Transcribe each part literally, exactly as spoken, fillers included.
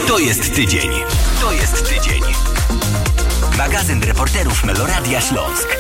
To jest tydzień. To jest tydzień. Magazyn reporterów Meloradia Śląsk.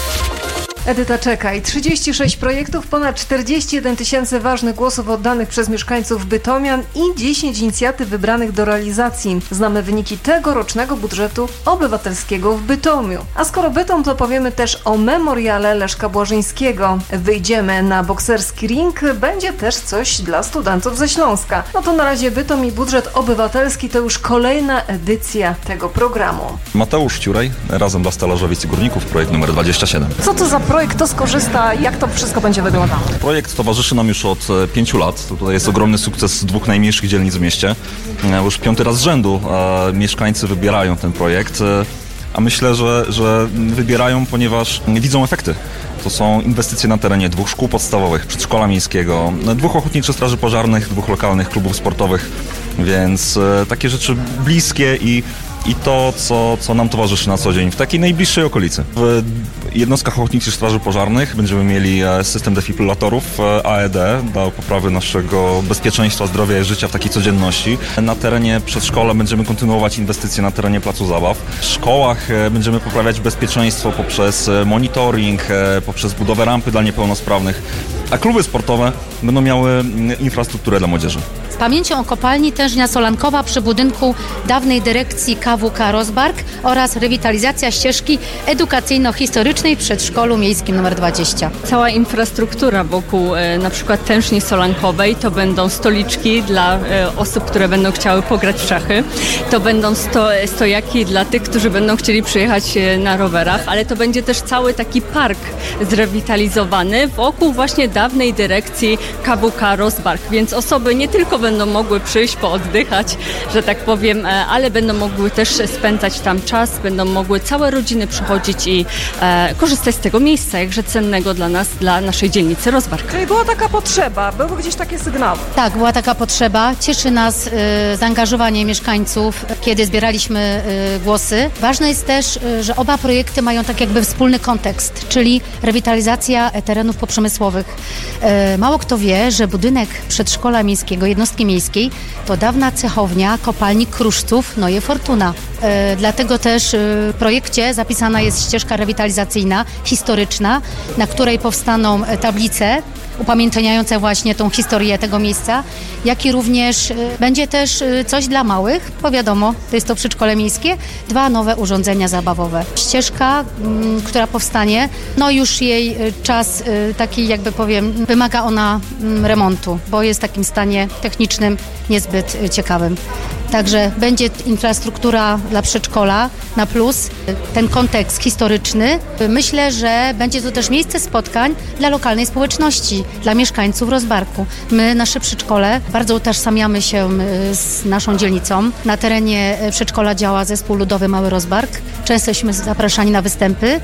Edyta Czekaj. trzydzieści sześć projektów, ponad czterdzieści jeden tysięcy ważnych głosów oddanych przez mieszkańców Bytomian i dziesięć inicjatyw wybranych do realizacji. Znamy wyniki tegorocznego budżetu obywatelskiego w Bytomiu. A skoro Bytom, to powiemy też o memoriale Leszka Błażyńskiego. Wyjdziemy na bokserski ring, będzie też coś dla studentów ze Śląska. No to na razie Bytom i budżet obywatelski to już kolejna edycja tego programu. Mateusz Ciurej, razem dla Stalażowic i Górników, projekt numer dwadzieścia siedem. Co to za projekt, kto skorzysta, jak to wszystko będzie wyglądało? Projekt towarzyszy nam już od pięciu lat. Tutaj jest ogromny sukces dwóch najmniejszych dzielnic w mieście. Już piąty raz z rzędu e, mieszkańcy wybierają ten projekt, e, a myślę, że, że wybierają, ponieważ widzą efekty. To są inwestycje na terenie dwóch szkół podstawowych, przedszkola miejskiego, dwóch ochotniczych straży pożarnych, dwóch lokalnych klubów sportowych, więc e, takie rzeczy bliskie i I to, co, co nam towarzyszy na co dzień w takiej najbliższej okolicy. W jednostkach ochotniczych straży pożarnych będziemy mieli system defibrylatorów A E D dla poprawy naszego bezpieczeństwa, zdrowia i życia w takiej codzienności. Na terenie przedszkola będziemy kontynuować inwestycje na terenie placu zabaw. W szkołach będziemy poprawiać bezpieczeństwo poprzez monitoring, poprzez budowę rampy dla niepełnosprawnych, a kluby sportowe będą miały infrastrukturę dla młodzieży. Z pamięcią o kopalni Tężnia Solankowa przy budynku dawnej dyrekcji K W K Rozbark oraz rewitalizacja ścieżki edukacyjno-historycznej w przedszkolu miejskim numer dwadzieścia. Cała infrastruktura wokół e, na przykład Tężni Solankowej to będą stoliczki dla e, osób, które będą chciały pograć w szachy. To będą sto, stojaki dla tych, którzy będą chcieli przyjechać e, na rowerach, ale to będzie też cały taki park zrewitalizowany wokół właśnie dawnej dyrekcji K W K Rozbark, więc osoby nie tylko będą mogły przyjść, pooddychać, że tak powiem, ale będą mogły też spędzać tam czas, będą mogły całe rodziny przychodzić i e, korzystać z tego miejsca, jakże cennego dla nas, dla naszej dzielnicy Rozbark. Czyli była taka potrzeba, były gdzieś takie sygnały. Tak, była taka potrzeba. Cieszy nas y, zaangażowanie mieszkańców, kiedy zbieraliśmy y, głosy. Ważne jest też, y, że oba projekty mają tak jakby wspólny kontekst, czyli rewitalizacja terenów poprzemysłowych. Y, mało kto wie, że budynek przedszkola miejskiego, jednostki miejskiej, to dawna cechownia kopalni kruszców Neue Fortuna. E, dlatego też e, w projekcie zapisana jest ścieżka rewitalizacyjna, historyczna, na której powstaną tablice upamiętniające właśnie tą historię tego miejsca, jak i również e, będzie też e, coś dla małych, bo wiadomo, to jest to przedszkole miejskie, dwa nowe urządzenia zabawowe. Ścieżka, m, która powstanie, no już jej e, czas e, taki, jakby powiem, wymaga ona m, remontu, bo jest w takim stanie technicznym niezbyt e, ciekawym. Także będzie infrastruktura dla przedszkola na plus, ten kontekst historyczny. Myślę, że będzie to też miejsce spotkań dla lokalnej społeczności, dla mieszkańców Rozbarku. My, nasze przedszkole, bardzo utożsamiamy się z naszą dzielnicą. Na terenie przedszkola działa zespół ludowy Mały Rozbark. Często jesteśmy zapraszani na występy.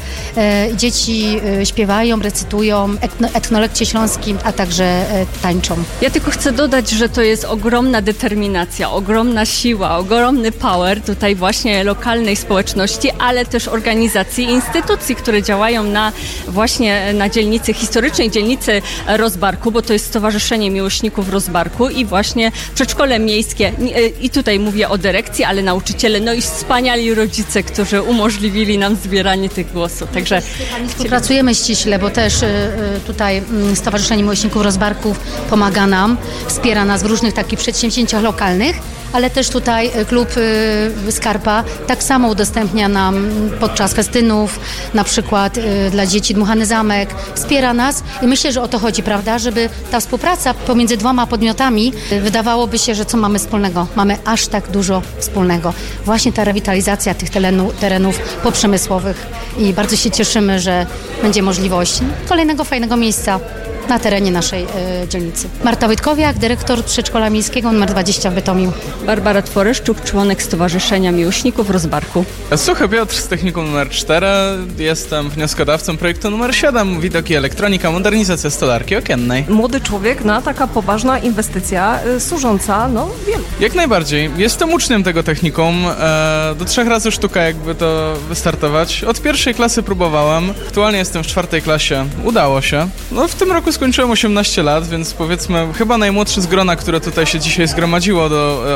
Dzieci śpiewają, recytują etnolokcie śląskim, a także tańczą. Ja tylko chcę dodać, że to jest ogromna determinacja, ogromna siła, ogromny power tutaj właśnie lokalnej społeczności, ale też organizacji i instytucji, które działają na właśnie na dzielnicy historycznej, dzielnicy Rozbarku, bo to jest Stowarzyszenie Miłośników Rozbarku i właśnie przedszkole miejskie. I tutaj mówię o dyrekcji, ale nauczyciele, no i wspaniali rodzice, którzy umożliwili nam zbieranie tych głosów. Także współpracujemy ściśle, bo też tutaj Stowarzyszenie Miłośników Rozbarku pomaga nam, wspiera nas w różnych takich przedsięwzięciach lokalnych, ale też tutaj klub Skarpa tak samo udostępnia nam podczas festynów, na przykład dla dzieci Dmuchany Zamek, wspiera nas i myślę, że o to chodzi, prawda, żeby ta współpraca pomiędzy dwoma podmiotami, wydawałoby się, że co mamy wspólnego? Mamy aż tak dużo wspólnego. Właśnie ta rewitalizacja tych terenu, terenów poprzemysłowych i bardzo się cieszymy, że będzie możliwość kolejnego fajnego miejsca na terenie naszej y, dzielnicy. Marta Wojtkowiak, dyrektor przedszkola miejskiego numer dwadzieścia w Bytomiu. Barbara Tworyszczuk, członek Stowarzyszenia Miłośników Rozbarku. Suchy Piotr z technikum numer cztery. Jestem wnioskodawcą projektu numer siedem. Widoki elektronika, modernizacja stolarki okiennej. Młody człowiek, na taka poważna inwestycja y, służąca, no wielu. Jak najbardziej. Jestem uczniem tego technikum. E, do trzech razy sztuka jakby to wystartować. Od pierwszej klasy próbowałem. Aktualnie jestem w czwartej klasie. Udało się. No w tym roku skończyłem osiemnaście lat, więc powiedzmy chyba najmłodszy z grona, które tutaj się dzisiaj zgromadziło do e, odebrania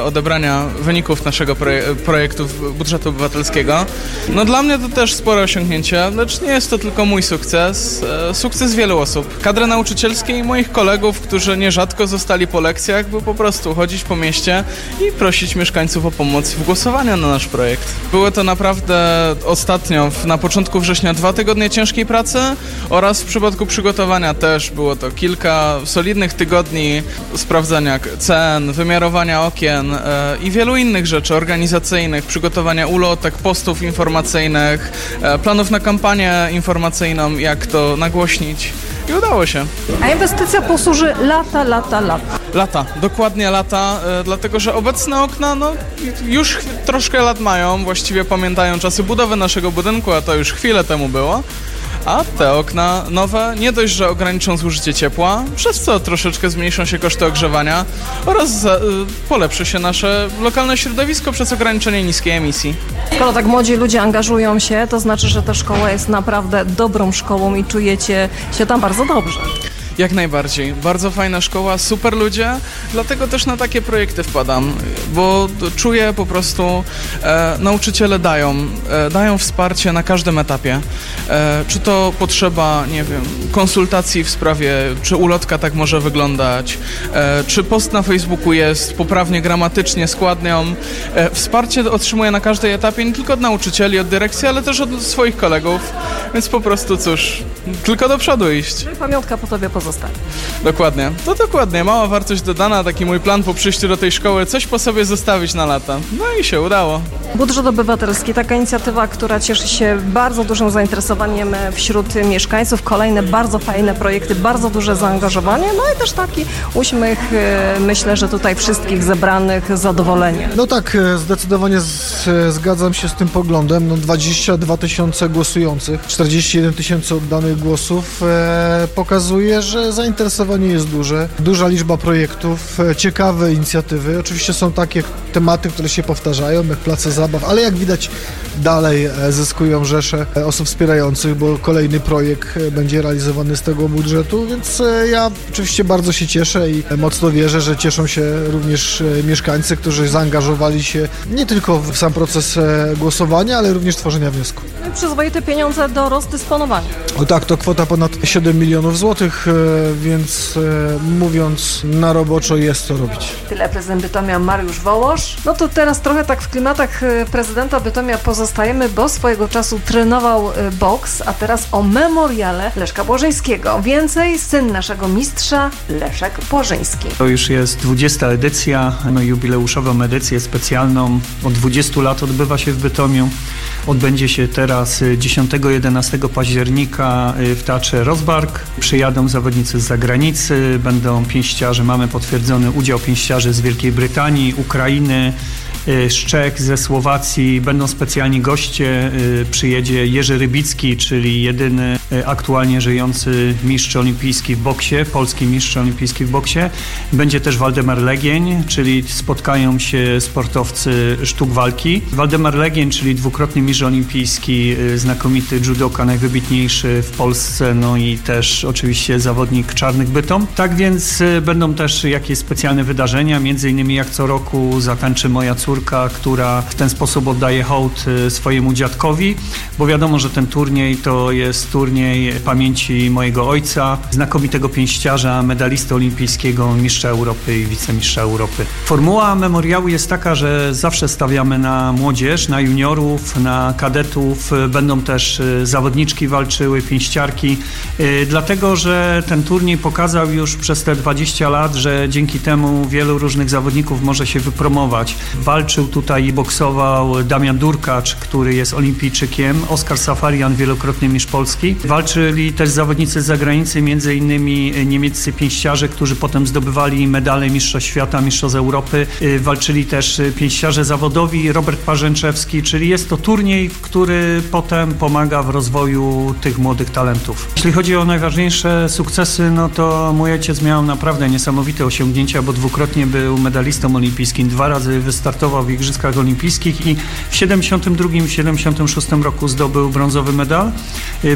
publikowania wyników naszego proje- projektu budżetu obywatelskiego. No dla mnie to też spore osiągnięcie, lecz nie jest to tylko mój sukces, e, sukces wielu osób. Kadry nauczycielskiej i moich kolegów, którzy nierzadko zostali po lekcjach, by po prostu chodzić po mieście i prosić mieszkańców o pomoc w głosowaniu na nasz projekt. Było to naprawdę ostatnio, na początku września, dwa tygodnie ciężkiej pracy oraz w przypadku przygotowania też było to kilka solidnych tygodni sprawdzania cen, wymiarowania okien e, i wielu innych rzeczy organizacyjnych, przygotowania ulotek, postów informacyjnych, e, planów na kampanię informacyjną, jak to nagłośnić. I udało się. A inwestycja posłuży lata, lata, lata. Lata, dokładnie lata, e, dlatego że obecne okna no, już troszkę lat mają, właściwie pamiętają czasy budowy naszego budynku, a to już chwilę temu było. A te okna nowe nie dość, że ograniczą zużycie ciepła, przez co troszeczkę zmniejszą się koszty ogrzewania oraz za, y, polepszy się nasze lokalne środowisko przez ograniczenie niskiej emisji. Skoro tak młodzi ludzie angażują się, to znaczy, że ta szkoła jest naprawdę dobrą szkołą i czujecie się tam bardzo dobrze. Jak najbardziej. Bardzo fajna szkoła, super ludzie, dlatego też na takie projekty wpadam, bo czuję po prostu, e, nauczyciele dają, e, dają wsparcie na każdym etapie. E, czy to potrzeba, nie wiem, konsultacji w sprawie, czy ulotka tak może wyglądać, e, czy post na Facebooku jest poprawnie gramatycznie, składnią. E, wsparcie otrzymuję na każdej etapie, nie tylko od nauczycieli, od dyrekcji, ale też od swoich kolegów, więc po prostu cóż, tylko do przodu iść. No i pamiątka po tobie pozostanie. Dokładnie. To dokładnie. Mała wartość dodana, taki mój plan po przyjściu do tej szkoły, coś po sobie zostawić na lata. No i się udało. Budżet obywatelski, taka inicjatywa, która cieszy się bardzo dużym zainteresowaniem wśród mieszkańców. Kolejne bardzo fajne projekty, bardzo duże zaangażowanie, no i też taki uśmiech, myślę, że tutaj wszystkich zebranych, zadowolenie. No tak, zdecydowanie z, zgadzam się z tym poglądem. No dwadzieścia dwa tysiące głosujących, czterdzieści jeden tysięcy oddanych głosów e, pokazuje, że zainteresowanie jest duże, duża liczba projektów, ciekawe inicjatywy. Oczywiście są takie tematy, które się powtarzają, jak place zabaw, ale jak widać dalej zyskują rzesze osób wspierających, bo kolejny projekt będzie realizowany z tego budżetu, więc ja oczywiście bardzo się cieszę i mocno wierzę, że cieszą się również mieszkańcy, którzy zaangażowali się nie tylko w sam proces głosowania, ale również tworzenia wniosku. No i przyzwoite pieniądze do rozdysponowania. O tak, to kwota ponad siedem milionów złotych, więc mówiąc na roboczo jest co robić. Tyle prezydent Bytomia Mariusz Wołosz. No to teraz trochę tak w klimatach prezydenta Bytomia pozostajemy, bo swojego czasu trenował boks, a teraz o memoriale Leszka Błożyńskiego. Więcej syn naszego mistrza Leszek Błożyński. To już jest dwudziesta edycja, no jubileuszową edycję specjalną. Od dwudziestu lat odbywa się w Bytomiu. Odbędzie się teraz dziesiątego do jedenastego października w Teatrze Rozbark. Przyjadą zawodnicy z zagranicy, będą pięściarze, mamy potwierdzony udział pięściarzy z Wielkiej Brytanii, Ukrainy, z Czech, ze Słowacji. Będą specjalni goście, przyjedzie Jerzy Rybicki, czyli jedyny aktualnie żyjący mistrz olimpijski w boksie, polski mistrz olimpijski w boksie. Będzie też Waldemar Legień, czyli spotkają się sportowcy sztuk walki. Waldemar Legień, czyli dwukrotny mistrz olimpijski, znakomity judoka, najwybitniejszy w Polsce, no i też oczywiście zawodnik Czarnych Bytom. Tak więc będą też jakieś specjalne wydarzenia, między innymi jak co roku zatańczy moja córka, która w ten sposób oddaje hołd swojemu dziadkowi, bo wiadomo, że ten turniej to jest turniej pamięci mojego ojca, znakomitego pięściarza, medalisty olimpijskiego, mistrza Europy i wicemistrza Europy. Formuła memoriału jest taka, że zawsze stawiamy na młodzież, na juniorów, na kadetów, będą też zawodniczki walczyły, pięściarki, dlatego, że ten turniej pokazał już przez te dwadzieścia lat, że dzięki temu wielu różnych zawodników może się wypromować. Walczył tutaj i boksował Damian Durkacz, który jest olimpijczykiem, Oskar Safarian, wielokrotny mistrz Polski. Walczyli też zawodnicy z zagranicy, między innymi niemieccy pięściarze, którzy potem zdobywali medale mistrza świata, mistrza z Europy. Walczyli też pięściarze zawodowi, Robert Parzęczewski, czyli jest to turniej, który potem pomaga w rozwoju tych młodych talentów. Jeśli chodzi o najważniejsze sukcesy, no to mój ojciec miał naprawdę niesamowite osiągnięcia, bo dwukrotnie był medalistą olimpijskim, dwa razy wystartował w Igrzyskach Olimpijskich i w siedemdziesiątym drugim i siedemdziesiątym szóstym roku zdobył brązowy medal. Był mistrzem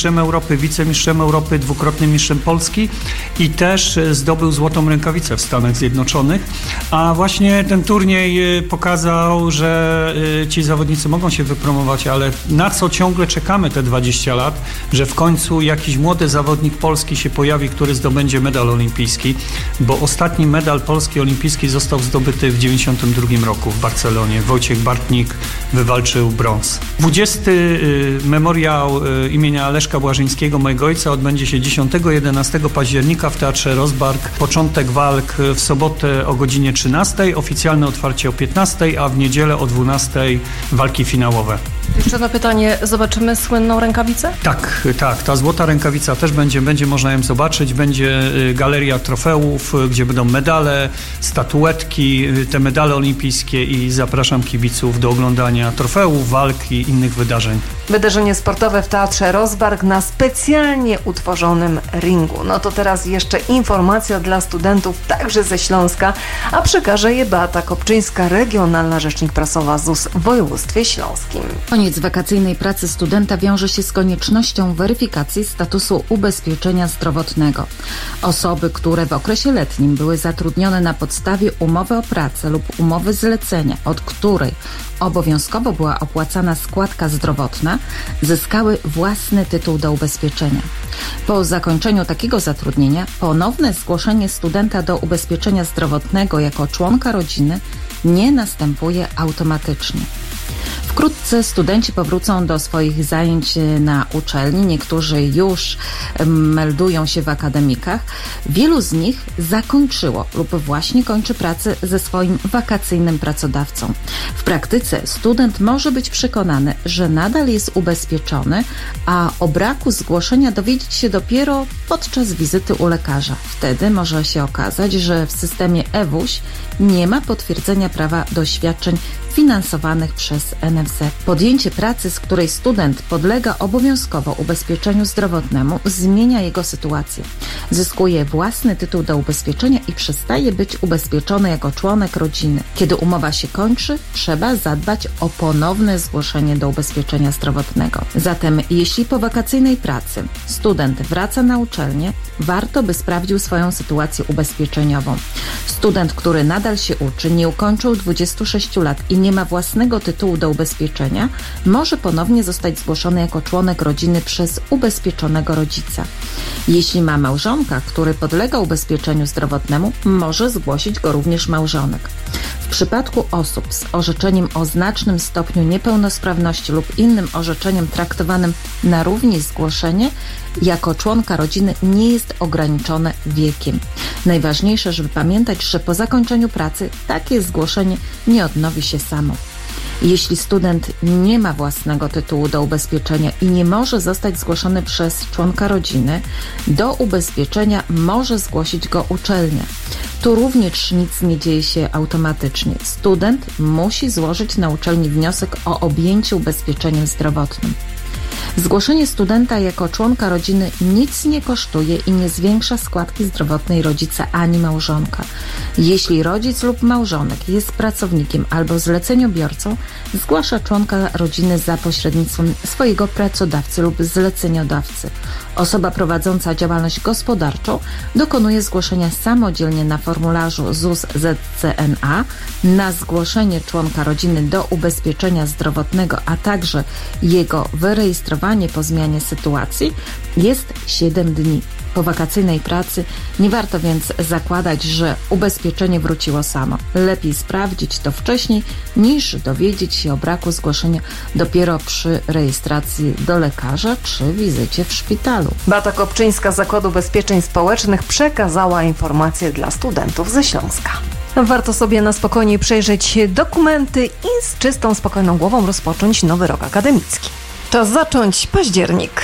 mistrzem Europy, wicemistrzem Europy, dwukrotnym mistrzem Polski i też zdobył złotą rękawicę w Stanach Zjednoczonych. A właśnie ten turniej pokazał, że ci zawodnicy mogą się wypromować, ale na co ciągle czekamy te dwadzieścia lat, że w końcu jakiś młody zawodnik polski się pojawi, który zdobędzie medal olimpijski, bo ostatni medal polski olimpijski został zdobyty w dziewięćdziesiątym drugim roku w Barcelonie. Wojciech Bartnik wywalczył brąz. dwudziesty memoriał imienia Leszka Błażyńskiego, mojego ojca, odbędzie się dziesiątego jedenastego października w Teatrze Rozbark. Początek walk w sobotę o godzinie trzynastej, oficjalne otwarcie o piętnastej, a w niedzielę o dwunastej walki finałowe. Jeszcze na pytanie, zobaczymy słynną rękawicę? Tak, tak. Ta złota rękawica też będzie, będzie można ją zobaczyć. Będzie galeria trofeów, gdzie będą medale, statuetki, te medale olimpijskie i zapraszam kibiców do oglądania trofeów, walk i innych wydarzeń. Wydarzenie sportowe w Teatrze Rozbark na specjalnie utworzonym ringu. No to teraz jeszcze informacja dla studentów także ze Śląska, a przekaże je Beata Kopczyńska, regionalna rzecznik prasowa Z U S w województwie śląskim. Koniec wakacyjnej pracy studenta wiąże się z koniecznością weryfikacji statusu ubezpieczenia zdrowotnego. Osoby, które w okresie letnim były zatrudnione na podstawie umowy o pracę lub umowy zlecenia, od której obowiązkowo była opłacana składka zdrowotna, zyskały własny tytuł do ubezpieczenia. Po zakończeniu takiego zatrudnienia ponowne zgłoszenie studenta do ubezpieczenia zdrowotnego jako członka rodziny nie następuje automatycznie. Wkrótce studenci powrócą do swoich zajęć na uczelni. Niektórzy już meldują się w akademikach. Wielu z nich zakończyło lub właśnie kończy pracę ze swoim wakacyjnym pracodawcą. W praktyce student może być przekonany, że nadal jest ubezpieczony, a o braku zgłoszenia dowiedzieć się dopiero podczas wizyty u lekarza. Wtedy może się okazać, że w systemie E W U Ś nie ma potwierdzenia prawa do świadczeń finansowanych przez N F Z. Podjęcie pracy, z której student podlega obowiązkowo ubezpieczeniu zdrowotnemu, zmienia jego sytuację. Zyskuje własny tytuł do ubezpieczenia i przestaje być ubezpieczony jako członek rodziny. Kiedy umowa się kończy, trzeba zadbać o ponowne zgłoszenie do ubezpieczenia zdrowotnego. Zatem jeśli po wakacyjnej pracy student wraca na uczelnię, warto by sprawdził swoją sytuację ubezpieczeniową. Student, który nadal się uczy, nie ukończył dwudziestu sześciu lat i nie ma własnego tytułu do ubezpieczenia, może ponownie zostać zgłoszony jako członek rodziny przez ubezpieczonego rodzica. Jeśli ma małżonka, który podlega ubezpieczeniu zdrowotnemu, może zgłosić go również małżonek. W przypadku osób z orzeczeniem o znacznym stopniu niepełnosprawności lub innym orzeczeniem traktowanym na równi zgłoszenie jako członka rodziny nie jest ograniczone wiekiem. Najważniejsze, żeby pamiętać, że po zakończeniu pracy takie zgłoszenie nie odnowi się samo. Jeśli student nie ma własnego tytułu do ubezpieczenia i nie może zostać zgłoszony przez członka rodziny, do ubezpieczenia może zgłosić go uczelnia. Tu również nic nie dzieje się automatycznie. Student musi złożyć na uczelni wniosek o objęcie ubezpieczeniem zdrowotnym. Zgłoszenie studenta jako członka rodziny nic nie kosztuje i nie zwiększa składki zdrowotnej rodzica ani małżonka. Jeśli rodzic lub małżonek jest pracownikiem albo zleceniobiorcą, zgłasza członka rodziny za pośrednictwem swojego pracodawcy lub zleceniodawcy. Osoba prowadząca działalność gospodarczą dokonuje zgłoszenia samodzielnie na formularzu Z U S Z C N A. Na zgłoszenie członka rodziny do ubezpieczenia zdrowotnego, a także jego wyrejestrowanie po zmianie sytuacji jest siedem dni. Po wakacyjnej pracy nie warto więc zakładać, że ubezpieczenie wróciło samo. Lepiej sprawdzić to wcześniej, niż dowiedzieć się o braku zgłoszenia dopiero przy rejestracji do lekarza czy wizycie w szpitalu. Beata Kopczyńska z Zakładu Ubezpieczeń Społecznych przekazała informacje dla studentów ze Śląska. Warto sobie na spokojnie przejrzeć dokumenty i z czystą, spokojną głową rozpocząć nowy rok akademicki. Czas zacząć październik.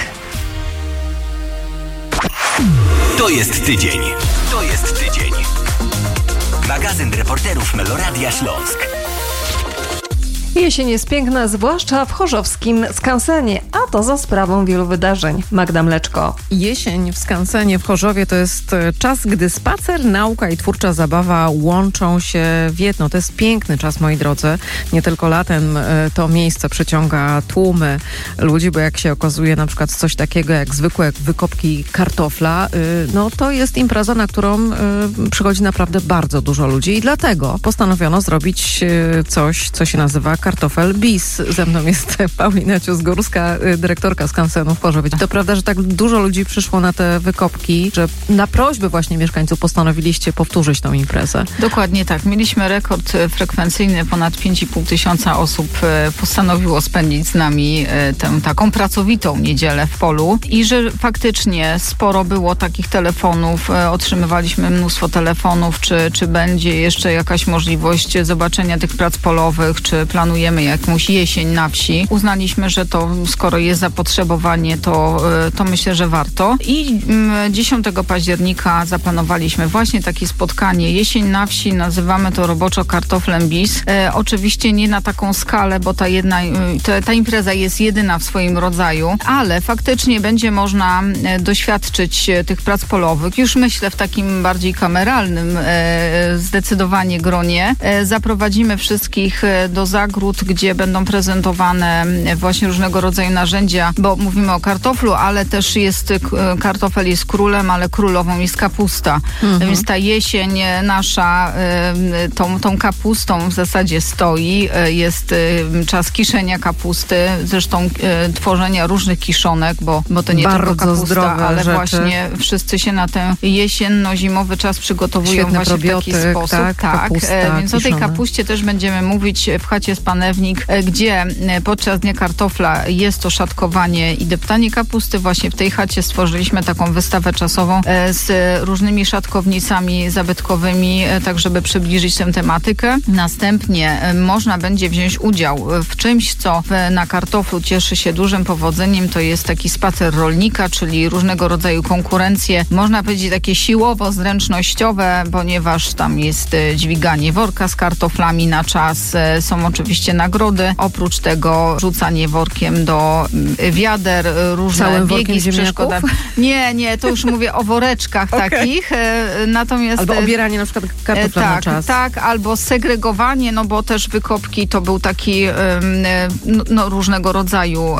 To jest tydzień. To jest tydzień. Magazyn reporterów Meloradia Śląsk. Jesień jest piękna, zwłaszcza w chorzowskim skansenie, a to za sprawą wielu wydarzeń. Magda Mleczko. Jesień w skansenie w Chorzowie to jest czas, gdy spacer, nauka i twórcza zabawa łączą się w jedno. To jest piękny czas, moi drodzy. Nie tylko latem to miejsce przyciąga tłumy ludzi, bo jak się okazuje na przykład coś takiego jak zwykłe wykopki kartofla, no to jest impreza, na którą przychodzi naprawdę bardzo dużo ludzi i dlatego postanowiono zrobić coś, co się nazywa Kartofel Bis. Ze mną jest Paulina Ciusgórska, dyrektorka skansenu w Chorzowie. To prawda, że tak dużo ludzi przyszło na te wykopki, że na prośbę właśnie mieszkańców postanowiliście powtórzyć tą imprezę. Dokładnie tak. Mieliśmy rekord frekwencyjny. Ponad pięć i pół tysiąca osób postanowiło spędzić z nami tę taką pracowitą niedzielę w polu i że faktycznie sporo było takich telefonów. Otrzymywaliśmy mnóstwo telefonów, czy, czy będzie jeszcze jakaś możliwość zobaczenia tych prac polowych, czy planujemy jakąś jesień na wsi. Uznaliśmy, że to skoro jest zapotrzebowanie, to, to myślę, że warto. I dziesiątego października zaplanowaliśmy właśnie takie spotkanie Jesień na wsi. Nazywamy to roboczo Kartoflem Bis. E, oczywiście nie na taką skalę, bo ta, jedna, ta, ta impreza jest jedyna w swoim rodzaju, ale faktycznie będzie można doświadczyć tych prac polowych. Już myślę w takim bardziej kameralnym e, zdecydowanie gronie. E, zaprowadzimy wszystkich do zagród, gdzie będą prezentowane właśnie różnego rodzaju narzędzia, bo mówimy o kartoflu, ale też jest, kartofel jest królem, ale królową jest kapusta. Mhm. Więc ta jesień nasza tą, tą kapustą w zasadzie stoi. Jest czas kiszenia kapusty, zresztą tworzenia różnych kiszonek, bo, bo to nie bardzo tylko kapusta, zdrowe ale rzeczy. Właśnie wszyscy się na ten jesienno-zimowy czas przygotowują Świetny właśnie w taki sposób. Tak, tak. kapusta, Więc o tej kiszona. kapuście też będziemy mówić w chacie Spanewnik, gdzie podczas Dnia Kartofla jest to szatkowanie i deptanie kapusty. Właśnie w tej chacie stworzyliśmy taką wystawę czasową z różnymi szatkownicami zabytkowymi, tak żeby przybliżyć tę tematykę. Następnie można będzie wziąć udział w czymś, co na kartoflu cieszy się dużym powodzeniem. To jest taki spacer rolnika, czyli różnego rodzaju konkurencje, można powiedzieć takie siłowo-zręcznościowe, ponieważ tam jest dźwiganie worka z kartoflami na czas. Są oczywiście nagrody. Oprócz tego rzucanie workiem do wiader, różne Całym biegi z przeszkodami. Nie, nie, to już mówię o woreczkach okay. takich. Natomiast albo obieranie na przykład kartofla tak, na czas. Tak, albo segregowanie, no bo też wykopki to był taki no, no, różnego rodzaju,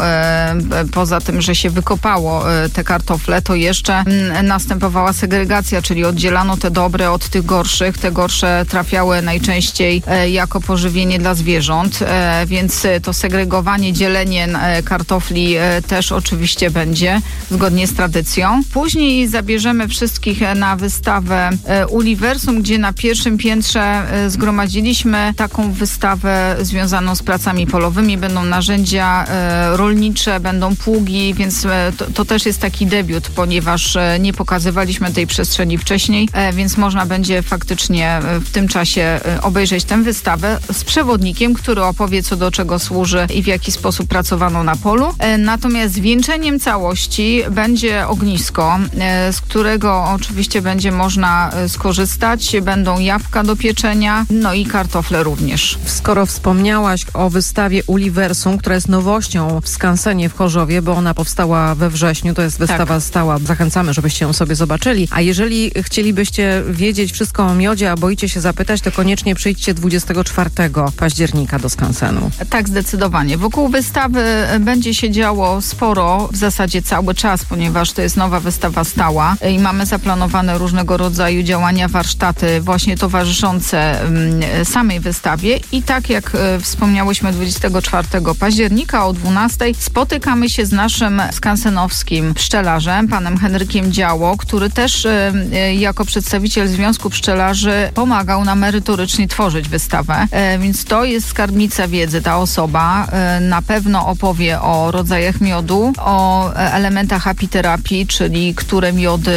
poza tym, że się wykopało te kartofle, to jeszcze następowała segregacja, czyli oddzielano te dobre od tych gorszych. Te gorsze trafiały najczęściej jako pożywienie dla zwierząt, więc to segregowanie, dzielenie kartofli też oczywiście będzie zgodnie z tradycją. Później zabierzemy wszystkich na wystawę Uniwersum, gdzie na pierwszym piętrze zgromadziliśmy taką wystawę związaną z pracami polowymi. Będą narzędzia rolnicze, będą pługi, więc to, to też jest taki debiut, ponieważ nie pokazywaliśmy tej przestrzeni wcześniej, więc można będzie faktycznie w tym czasie obejrzeć tę wystawę z przewodnikiem, który opowie, co do czego służy i w jaki sposób pracowano na polu. Natomiast zwieńczeniem całości będzie ognisko, z którego oczywiście będzie można skorzystać. Będą jabłka do pieczenia, no i kartofle również. Skoro wspomniałaś o wystawie Uniwersum, która jest nowością w skansenie w Chorzowie, bo ona powstała we wrześniu, to jest wystawa tak. stała. Zachęcamy, żebyście ją sobie zobaczyli. A jeżeli chcielibyście wiedzieć wszystko o miodzie, a boicie się zapytać, to koniecznie przyjdźcie dwudziestego czwartego października do skansenu. Tak, zdecydowanie. Wokół wystawy będzie się działo sporo, w zasadzie cały czas, ponieważ to jest nowa wystawa stała i mamy zaplanowane różnego rodzaju działania, warsztaty właśnie towarzyszące samej wystawie i tak jak wspomniałyśmy dwudziestego czwartego października o dwunastej spotykamy się z naszym skansenowskim pszczelarzem, panem Henrykiem Działo, który też jako przedstawiciel Związku Pszczelarzy pomagał nam merytorycznie tworzyć wystawę, więc to jest skarbnica wiedzy. Ta osoba na pewno opowie o rodzajach miodu, o elementach apiterapii, czyli które miody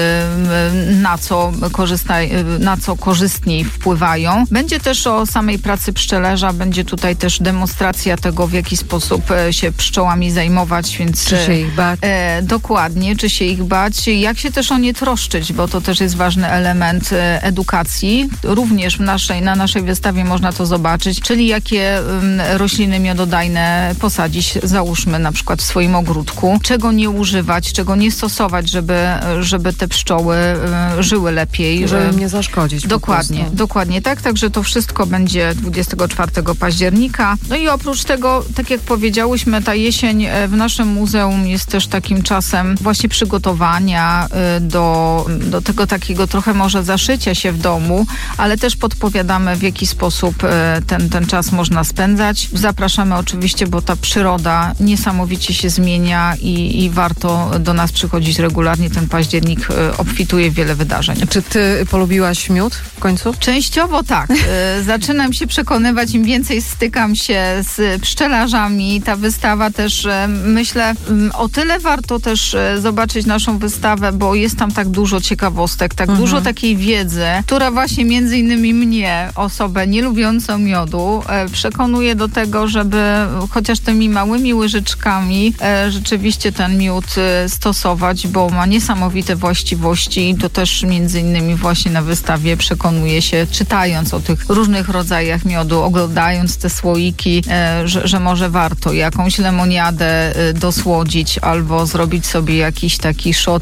na co, korzysta, na co korzystniej wpływają. Będzie też o samej pracy pszczelarza, będzie tutaj też demonstracja tego, w jaki sposób się pszczołami zajmować, więc czy się ich bać. E, dokładnie, czy się ich bać, jak się też o nie troszczyć, bo to też jest ważny element edukacji. Również w naszej, na naszej wystawie można to zobaczyć, czyli jakie rośliny miododajne posadzić, załóżmy na przykład w swoim ogródku, czego nie używać, czego nie stosować, żeby, żeby te pszczoły żyły lepiej. Żeby im nie zaszkodzić. Dokładnie, dokładnie tak, także to wszystko będzie dwudziestego czwartego października. No i oprócz tego, tak jak powiedziałyśmy, ta jesień w naszym muzeum jest też takim czasem właśnie przygotowania do, do tego takiego trochę może zaszycia się w domu, ale też podpowiadamy, w jaki sposób ten, ten czas można spędzać. Zapraszamy oczywiście, bo ta przyroda niesamowicie się zmienia i, i warto do nas przychodzić regularnie. Ten październik obfituje w wiele wydarzeń. Czy ty polubiłaś miód w końcu? Częściowo tak. Zaczynam się przekonywać, im więcej stykam się z pszczelarzami. Ta wystawa też, myślę, o tyle warto też zobaczyć naszą wystawę, bo jest tam tak dużo ciekawostek, tak mhm. dużo takiej wiedzy, która właśnie między innymi mnie, osobę nie lubiącą miodu, przekonuje do tego, żeby chociaż tymi małymi łyżeczkami rzeczywiście ten miód stosować, bo ma niesamowite właściwości i to też między innymi właśnie na wystawie przekonuje się, czytając o tych różnych rodzajach miodu, oglądając te słoiki, że, że może warto jakąś lemoniadę dosłodzić albo zrobić sobie jakiś taki szot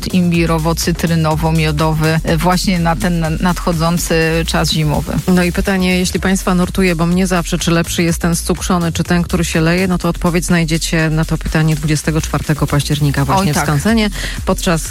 imbirowo-cytrynowo-miodowy właśnie na ten nadchodzący czas zimowy. No i pytanie, jeśli Państwa nurtuje, bo mnie zawsze, czy lepszy jest ten stukrzony, czy ten, który się leje, no to odpowiedź znajdziecie na to pytanie dwudziestego czwartego października właśnie Oj, tak. w Skansenie podczas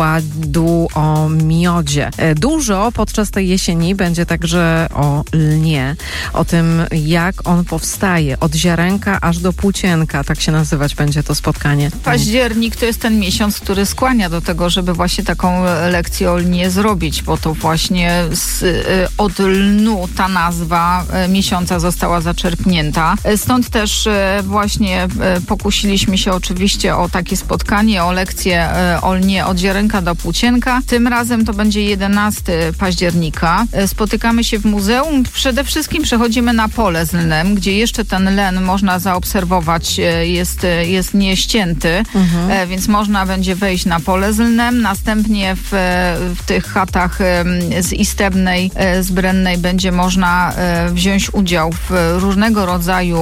wykładu o miodzie. Dużo podczas tej jesieni będzie także o lnie, o tym, jak on powstaje, od ziarenka aż do płócienka, tak się nazywać będzie to spotkanie. Październik to jest ten miesiąc, który skłania do tego, żeby właśnie taką lekcję o lnie zrobić, bo to właśnie z, od lnu ta nazwa miesiąca została zaczerpnięta. Stąd też właśnie pokusiliśmy się oczywiście o takie spotkanie, o lekcję o lnie od ziarenka do płócienka. Tym razem to będzie jedenastego października. Spotykamy się w muzeum. Przede wszystkim przechodzimy na pole z lnem, gdzie jeszcze ten len można zaobserwować, jest, jest nieścięty, mhm. więc można będzie wejść na pole z lnem. Następnie w, w tych chatach z Istebnej, z Brennej będzie można wziąć udział w różnego rodzaju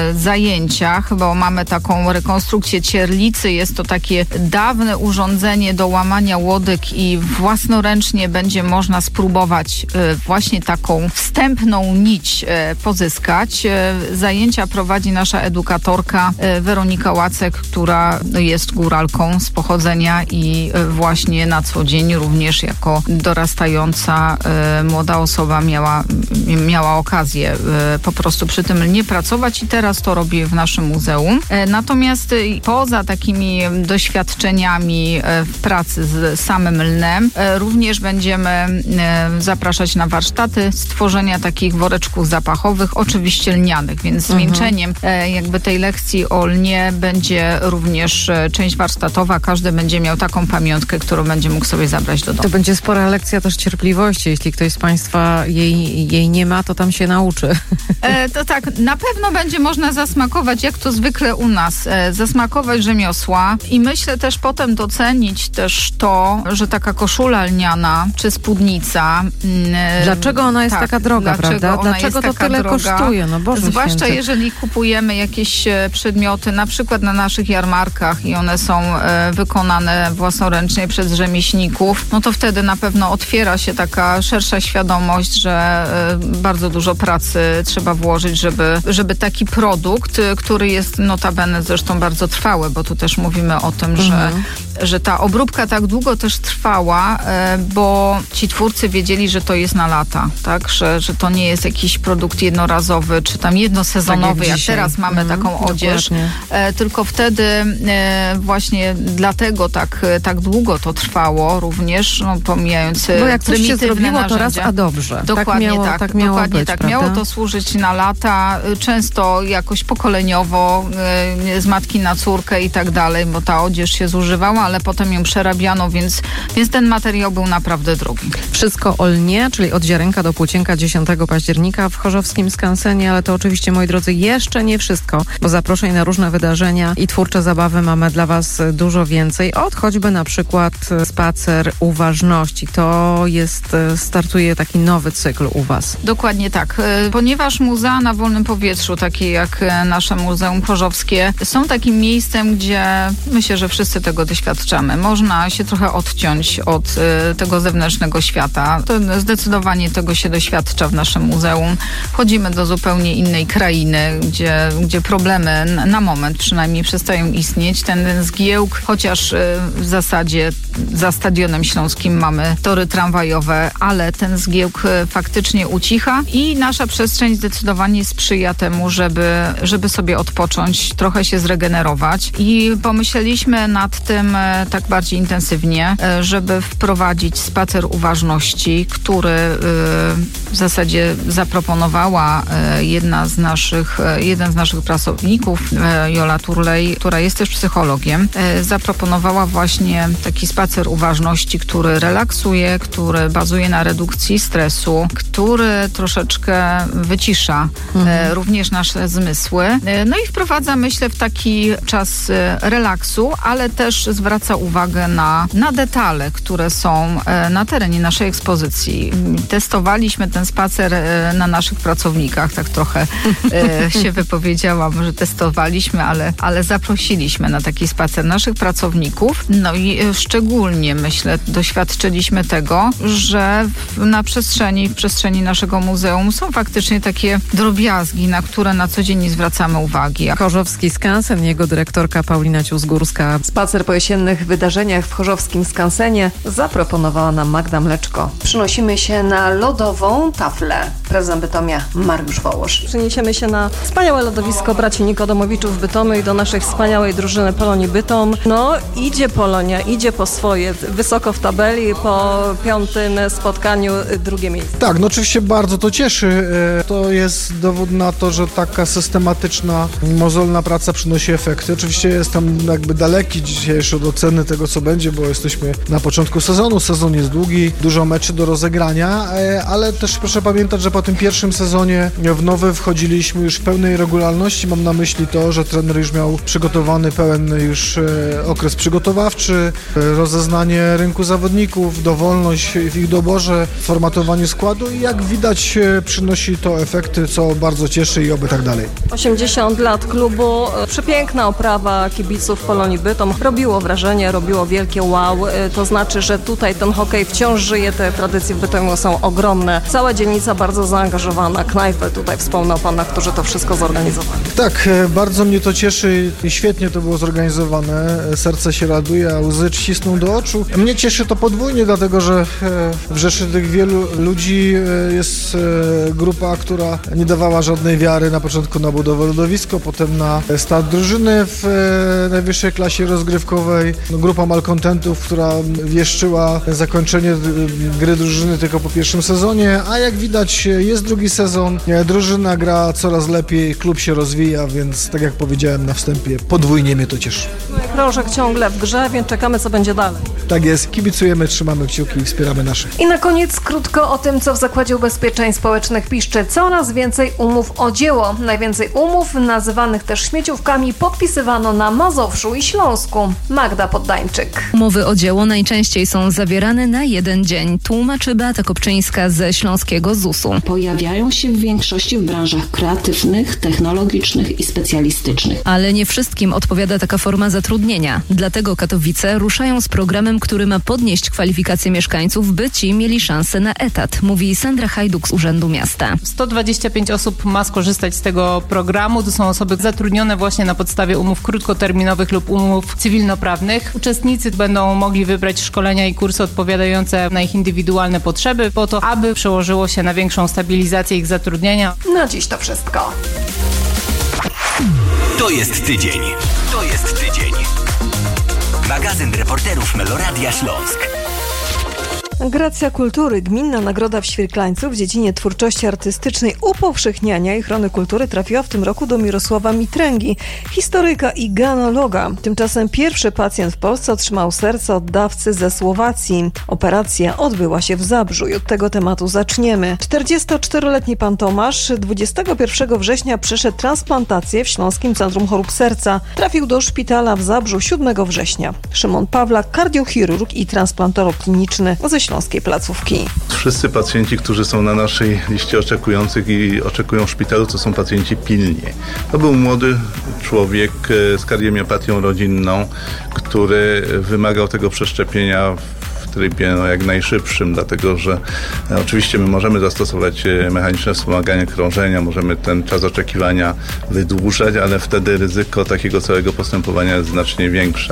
zajęciach, bo mamy taką rekonstrukcję cierlicy. Jest to takie dawne urządzenie do łamania łodyg i własnoręcznie będzie można spróbować właśnie taką wstępną nić pozyskać. Zajęcia prowadzi nasza edukatorka Weronika Łacek, która jest góralką z pochodzenia i właśnie na co dzień również jako dorastająca młoda osoba miała, miała okazję po prostu przy tym lnie pracować i teraz to robi w naszym muzeum. Natomiast poza takimi doświadczeniami w pracy z samym lnem, również będziemy zapraszać na warsztaty stworzenia takich woreczków zapachowych, oczywiście lnianych, więc zwieńczeniem mhm. jakby tej lekcji o lnie będzie również część warsztatowa. Każdy będzie miał taką pamiątkę, którą będzie mógł sobie zabrać do domu. To będzie spora lekcja też cierpliwości. Jeśli ktoś z Państwa jej, jej nie ma, to tam się nauczy. E, to tak, na pewno będzie można zasmakować, jak to zwykle u nas, e, zasmakować rzemiosła i myślę też potem docenić też to, że taka koszula lniana czy spódnica. E, dlaczego ona jest tak, taka droga, dlaczego prawda? Dlaczego to tyle droga, kosztuje? No Boże zwłaszcza święty. jeżeli kupujemy jakieś przedmioty, na przykład na naszych jarmarkach i one są e, wykonane własnoręcznie przez rzemieślników, no to wtedy na pewno otwiera się taka szersza świadomość, że e, bardzo dużo pracy trzeba włożyć, żeby, żeby taki produkt, który jest notabene zresztą bardzo trwały, bo tu też mówimy o tym, mhm. że, że ta obróbka tak długo też trwała, e, bo ci twórcy wiedzieli, że to jest na lata, tak? Że, że to nie jest jakiś produkt jednorazowy, czy tam jednosezonowy, tak jak, jak teraz mamy mhm. taką odzież, e, tylko wtedy e, właśnie dlatego tak, tak długo to trwało również, no, pomijając bo jak coś się zrobiło, narzędzia. to raz, a dobrze. Dokładnie tak miało, tak. tak miało dokładnie być, tak. prawda? Miało to służyć na lata, często jakoś pokoleniowo, y, z matki na córkę i tak dalej, bo ta odzież się zużywała, ale potem ją przerabiano, więc, więc ten materiał był naprawdę drogi. Wszystko o lnie, czyli od ziarenka do płócienka dziesiątego października w chorzowskim skansenie, ale to oczywiście, moi drodzy, jeszcze nie wszystko, bo zaproszeń na różne wydarzenia i twórcze zabawy mamy dla Was dużo więcej, od choćby na przykład spacer uważności. To jest, startuje taki nowy cykl u Was. Dokładnie tak, ponieważ muzea na wolnym powietrzu, takie jak nasze Muzeum Chorzowskie, są takim miejscem, gdzie myślę, że wszyscy tego doświadczamy. Można się trochę odciąć od y, tego zewnętrznego świata. To zdecydowanie tego się doświadcza w naszym muzeum. Wchodzimy do zupełnie innej krainy, gdzie, gdzie problemy na, na moment przynajmniej przestają istnieć. Ten, ten zgiełk, chociaż y, w zasadzie za Stadionem Śląskim mamy tory tramwajowe, ale ten zgiełk y, faktycznie ucicha i nasza przestrzeń zdecydowanie sprzyja temu, żeby, żeby sobie odpocząć, trochę się zregenerować i pomyśleliśmy nad tym y, tak bardziej intensywnie, y, żeby wprowadzić spacer uważności, który y, w zasadzie zaproponowała y, jedna z naszych, y, jeden z naszych pracowników, y, Jola Turlej, która jest też psychologiem, y, zaproponowała właśnie taki spacer uważności, który relaksuje, który bazuje na redukcji stresu, który troszeczkę wycisza mhm. y, również nasze zmysły. Y, no i wprowadza, myślę, w taki czas y, relaksu, ale też zwraca uwagę na, na detale, które są y, na terenie naszej ekspozycji. Testowaliśmy ten spacer y, na naszych pracownikach, tak trochę y, się wypowiedziałam, że testowaliśmy, ale, ale zaprosiliśmy na taki spacer naszych pracowników. No i y, szczególnie, myślę, doświadczyliśmy tego, że w, na przestrzeni, w przestrzeni naszego muzeum są faktycznie takie drobiazgi, na które na co dzień nie zwracamy uwagi. Chorzowski Skansen, jego dyrektorka Paulina Ciuzgórska. Spacer po jesiennych wydarzeniach w chorzowskim skansenie zaproponowała nam Magda Mleczko. Przynosimy się na lodową taflę. Prezydent Bytomia Mariusz Wołosz. Przeniesiemy się na wspaniałe lodowisko braci Nikodemowiczów w Bytomiu i do naszej wspaniałej drużyny Polonii Bytom. No, idzie Polonia, idzie po swoje. Wysoko w tabeli, po piątym spotkaniu drugie miejsce. Tak, no oczywiście bardzo to cieszy. To jest dowód na to, że taka systematyczna, mozolna praca przynosi efekty. Oczywiście jestem jakby daleki dzisiaj jeszcze od oceny tego, co będzie, bo jesteśmy na początku sezonu. Sezon jest długi, dużo meczy do rozegrania, ale też proszę pamiętać, że po tym pierwszym sezonie w nowy wchodziliśmy już w pełnej regularności. Mam na myśli to, że trener już miał przygotowany pełen już okres przygotowawczy, rozeznanie rynku zawodników, dowolność w ich doborze, formatowaniu składu i jak widać przynosi to efekty, co bardzo cieszy i oby tak dalej. osiemdziesiąt lat klubu, przepiękna oprawa kibiców Polonii Bytom. Robiło wrażenie, robiło wielkie wow. To znaczy, że tutaj ten hokej wciąż żyje, te tradycje w Bytomiu są ogromne. Cała dzielnica bardzo zaangażowana, knajpy, tutaj wspomnę o panach, którzy to wszystko zorganizowali. Tak, bardzo mnie to cieszy i świetnie to było zorganizowane. Serce się raduje, a łzy ścisną do oczu. Mnie cieszy to podwójnie, dlatego że w rzeszy tych wielu ludzi jest grupa, która nie dawała żadnej wiary na początku na budowę lodowisko, potem na start drużyny w najwyższej klasie rozgrywkowej. Grupa malkontentów, która wieszczyła zakończenie gry drużyny tylko po pierwszym sezonie, a jak widać jest drugi sezon, drużyna gra coraz lepiej, klub się rozwija, więc tak jak powiedziałem na wstępie, podwójnie mnie to cieszy. Krążek ciągle w grze, więc czekamy, co będzie dalej. Tak jest, kibicujemy, trzymamy kciuki i wspieramy naszych. I na koniec krótko o tym, co w Zakładzie Ubezpieczeń Społecznych piszczy. Coraz więcej umów o dzieło. Najwięcej umów, nazywanych też śmieciówkami, podpisywano na Mazowszu i Śląsku. Magda Poddańczyk. Umowy o dzieło najczęściej są zawierane na jeden dzień. Tłumaczy Beata Kopczyńska ze Śląskiego zusu. Pojawiają się w większości w branżach kreatywnych, technologicznych i specjalistycznych. Ale nie wszystkim odpowiada taka forma zatrudnienia. Dlatego Katowice ruszają z programem, który ma podnieść kwalifikacje mieszkańców, by ci mieli szansę na etat, mówi Sandra Hajduk z Urzędu Miasta. sto dwadzieścia pięć osób ma skorzystać z tego programu. To są osoby zatrudnione właśnie na podstawie umów krótkoterminowych lub umów cywilnoprawnych. Uczestnicy będą mogli wybrać szkolenia i kursy odpowiadające na ich indywidualne potrzeby, po to, aby przełożyło się na większą stabilizację ich zatrudnienia. Na dziś to wszystko. To jest tydzień. To jest tydzień. Magazyn reporterów Meloradia Śląsk. Gracja Kultury, gminna nagroda w Świerklańcu w dziedzinie twórczości artystycznej, upowszechniania i ochrony kultury trafiła w tym roku do Mirosława Mitręgi, historyka i genealoga. Tymczasem pierwszy pacjent w Polsce otrzymał serce od dawcy ze Słowacji. Operacja odbyła się w Zabrzu i od tego tematu zaczniemy. czterdziestoczteroletni pan Tomasz dwudziestego pierwszego września przeszedł transplantację w Śląskim Centrum Chorób Serca. Trafił do szpitala w Zabrzu siódmego września. Szymon Pawlak, kardiochirurg i transplantolog kliniczny ze śląskiej placówki. Wszyscy pacjenci, którzy są na naszej liście oczekujących i oczekują w szpitalu, to są pacjenci pilni. To był młody człowiek z kardiomiopatią rodzinną, który wymagał tego przeszczepienia w trybie no, jak najszybszym, dlatego że e, oczywiście my możemy zastosować e, mechaniczne wspomaganie krążenia, możemy ten czas oczekiwania wydłużać, ale wtedy ryzyko takiego całego postępowania jest znacznie większe. E,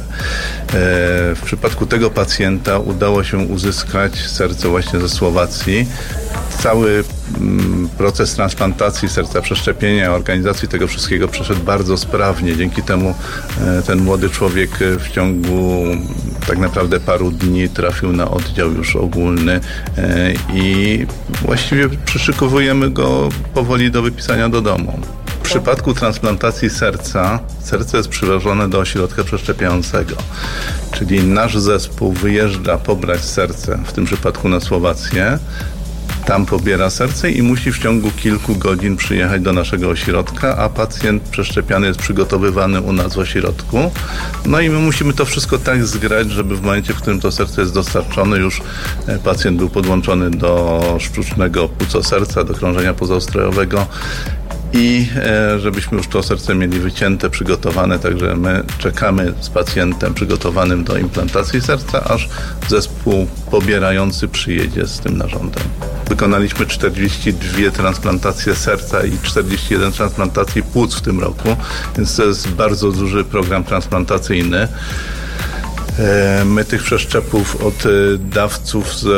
w przypadku tego pacjenta udało się uzyskać serce właśnie ze Słowacji. Cały mm, proces transplantacji serca, przeszczepienia, organizacji tego wszystkiego przeszedł bardzo sprawnie. Dzięki temu e, ten młody człowiek w ciągu tak naprawdę paru dni trafił na oddział już ogólny e, i właściwie przyszykowujemy go powoli do wypisania do domu. W przypadku transplantacji serca, serce jest przywożone do ośrodka przeszczepiającego, czyli nasz zespół wyjeżdża pobrać serce, w tym przypadku na Słowację, tam pobiera serce i musi w ciągu kilku godzin przyjechać do naszego ośrodka, a pacjent przeszczepiany jest przygotowywany u nas w ośrodku. No i my musimy to wszystko tak zgrać, żeby w momencie, w którym to serce jest dostarczone, już pacjent był podłączony do sztucznego płucoserca, do krążenia pozaustrojowego i e, żebyśmy już to serce mieli wycięte, przygotowane, także my czekamy z pacjentem przygotowanym do implantacji serca, aż zespół pobierający przyjedzie z tym narządem. Wykonaliśmy czterdzieści dwie transplantacje serca i czterdzieści jeden transplantacji płuc w tym roku, więc to jest bardzo duży program transplantacyjny. E, my tych przeszczepów od e, dawców z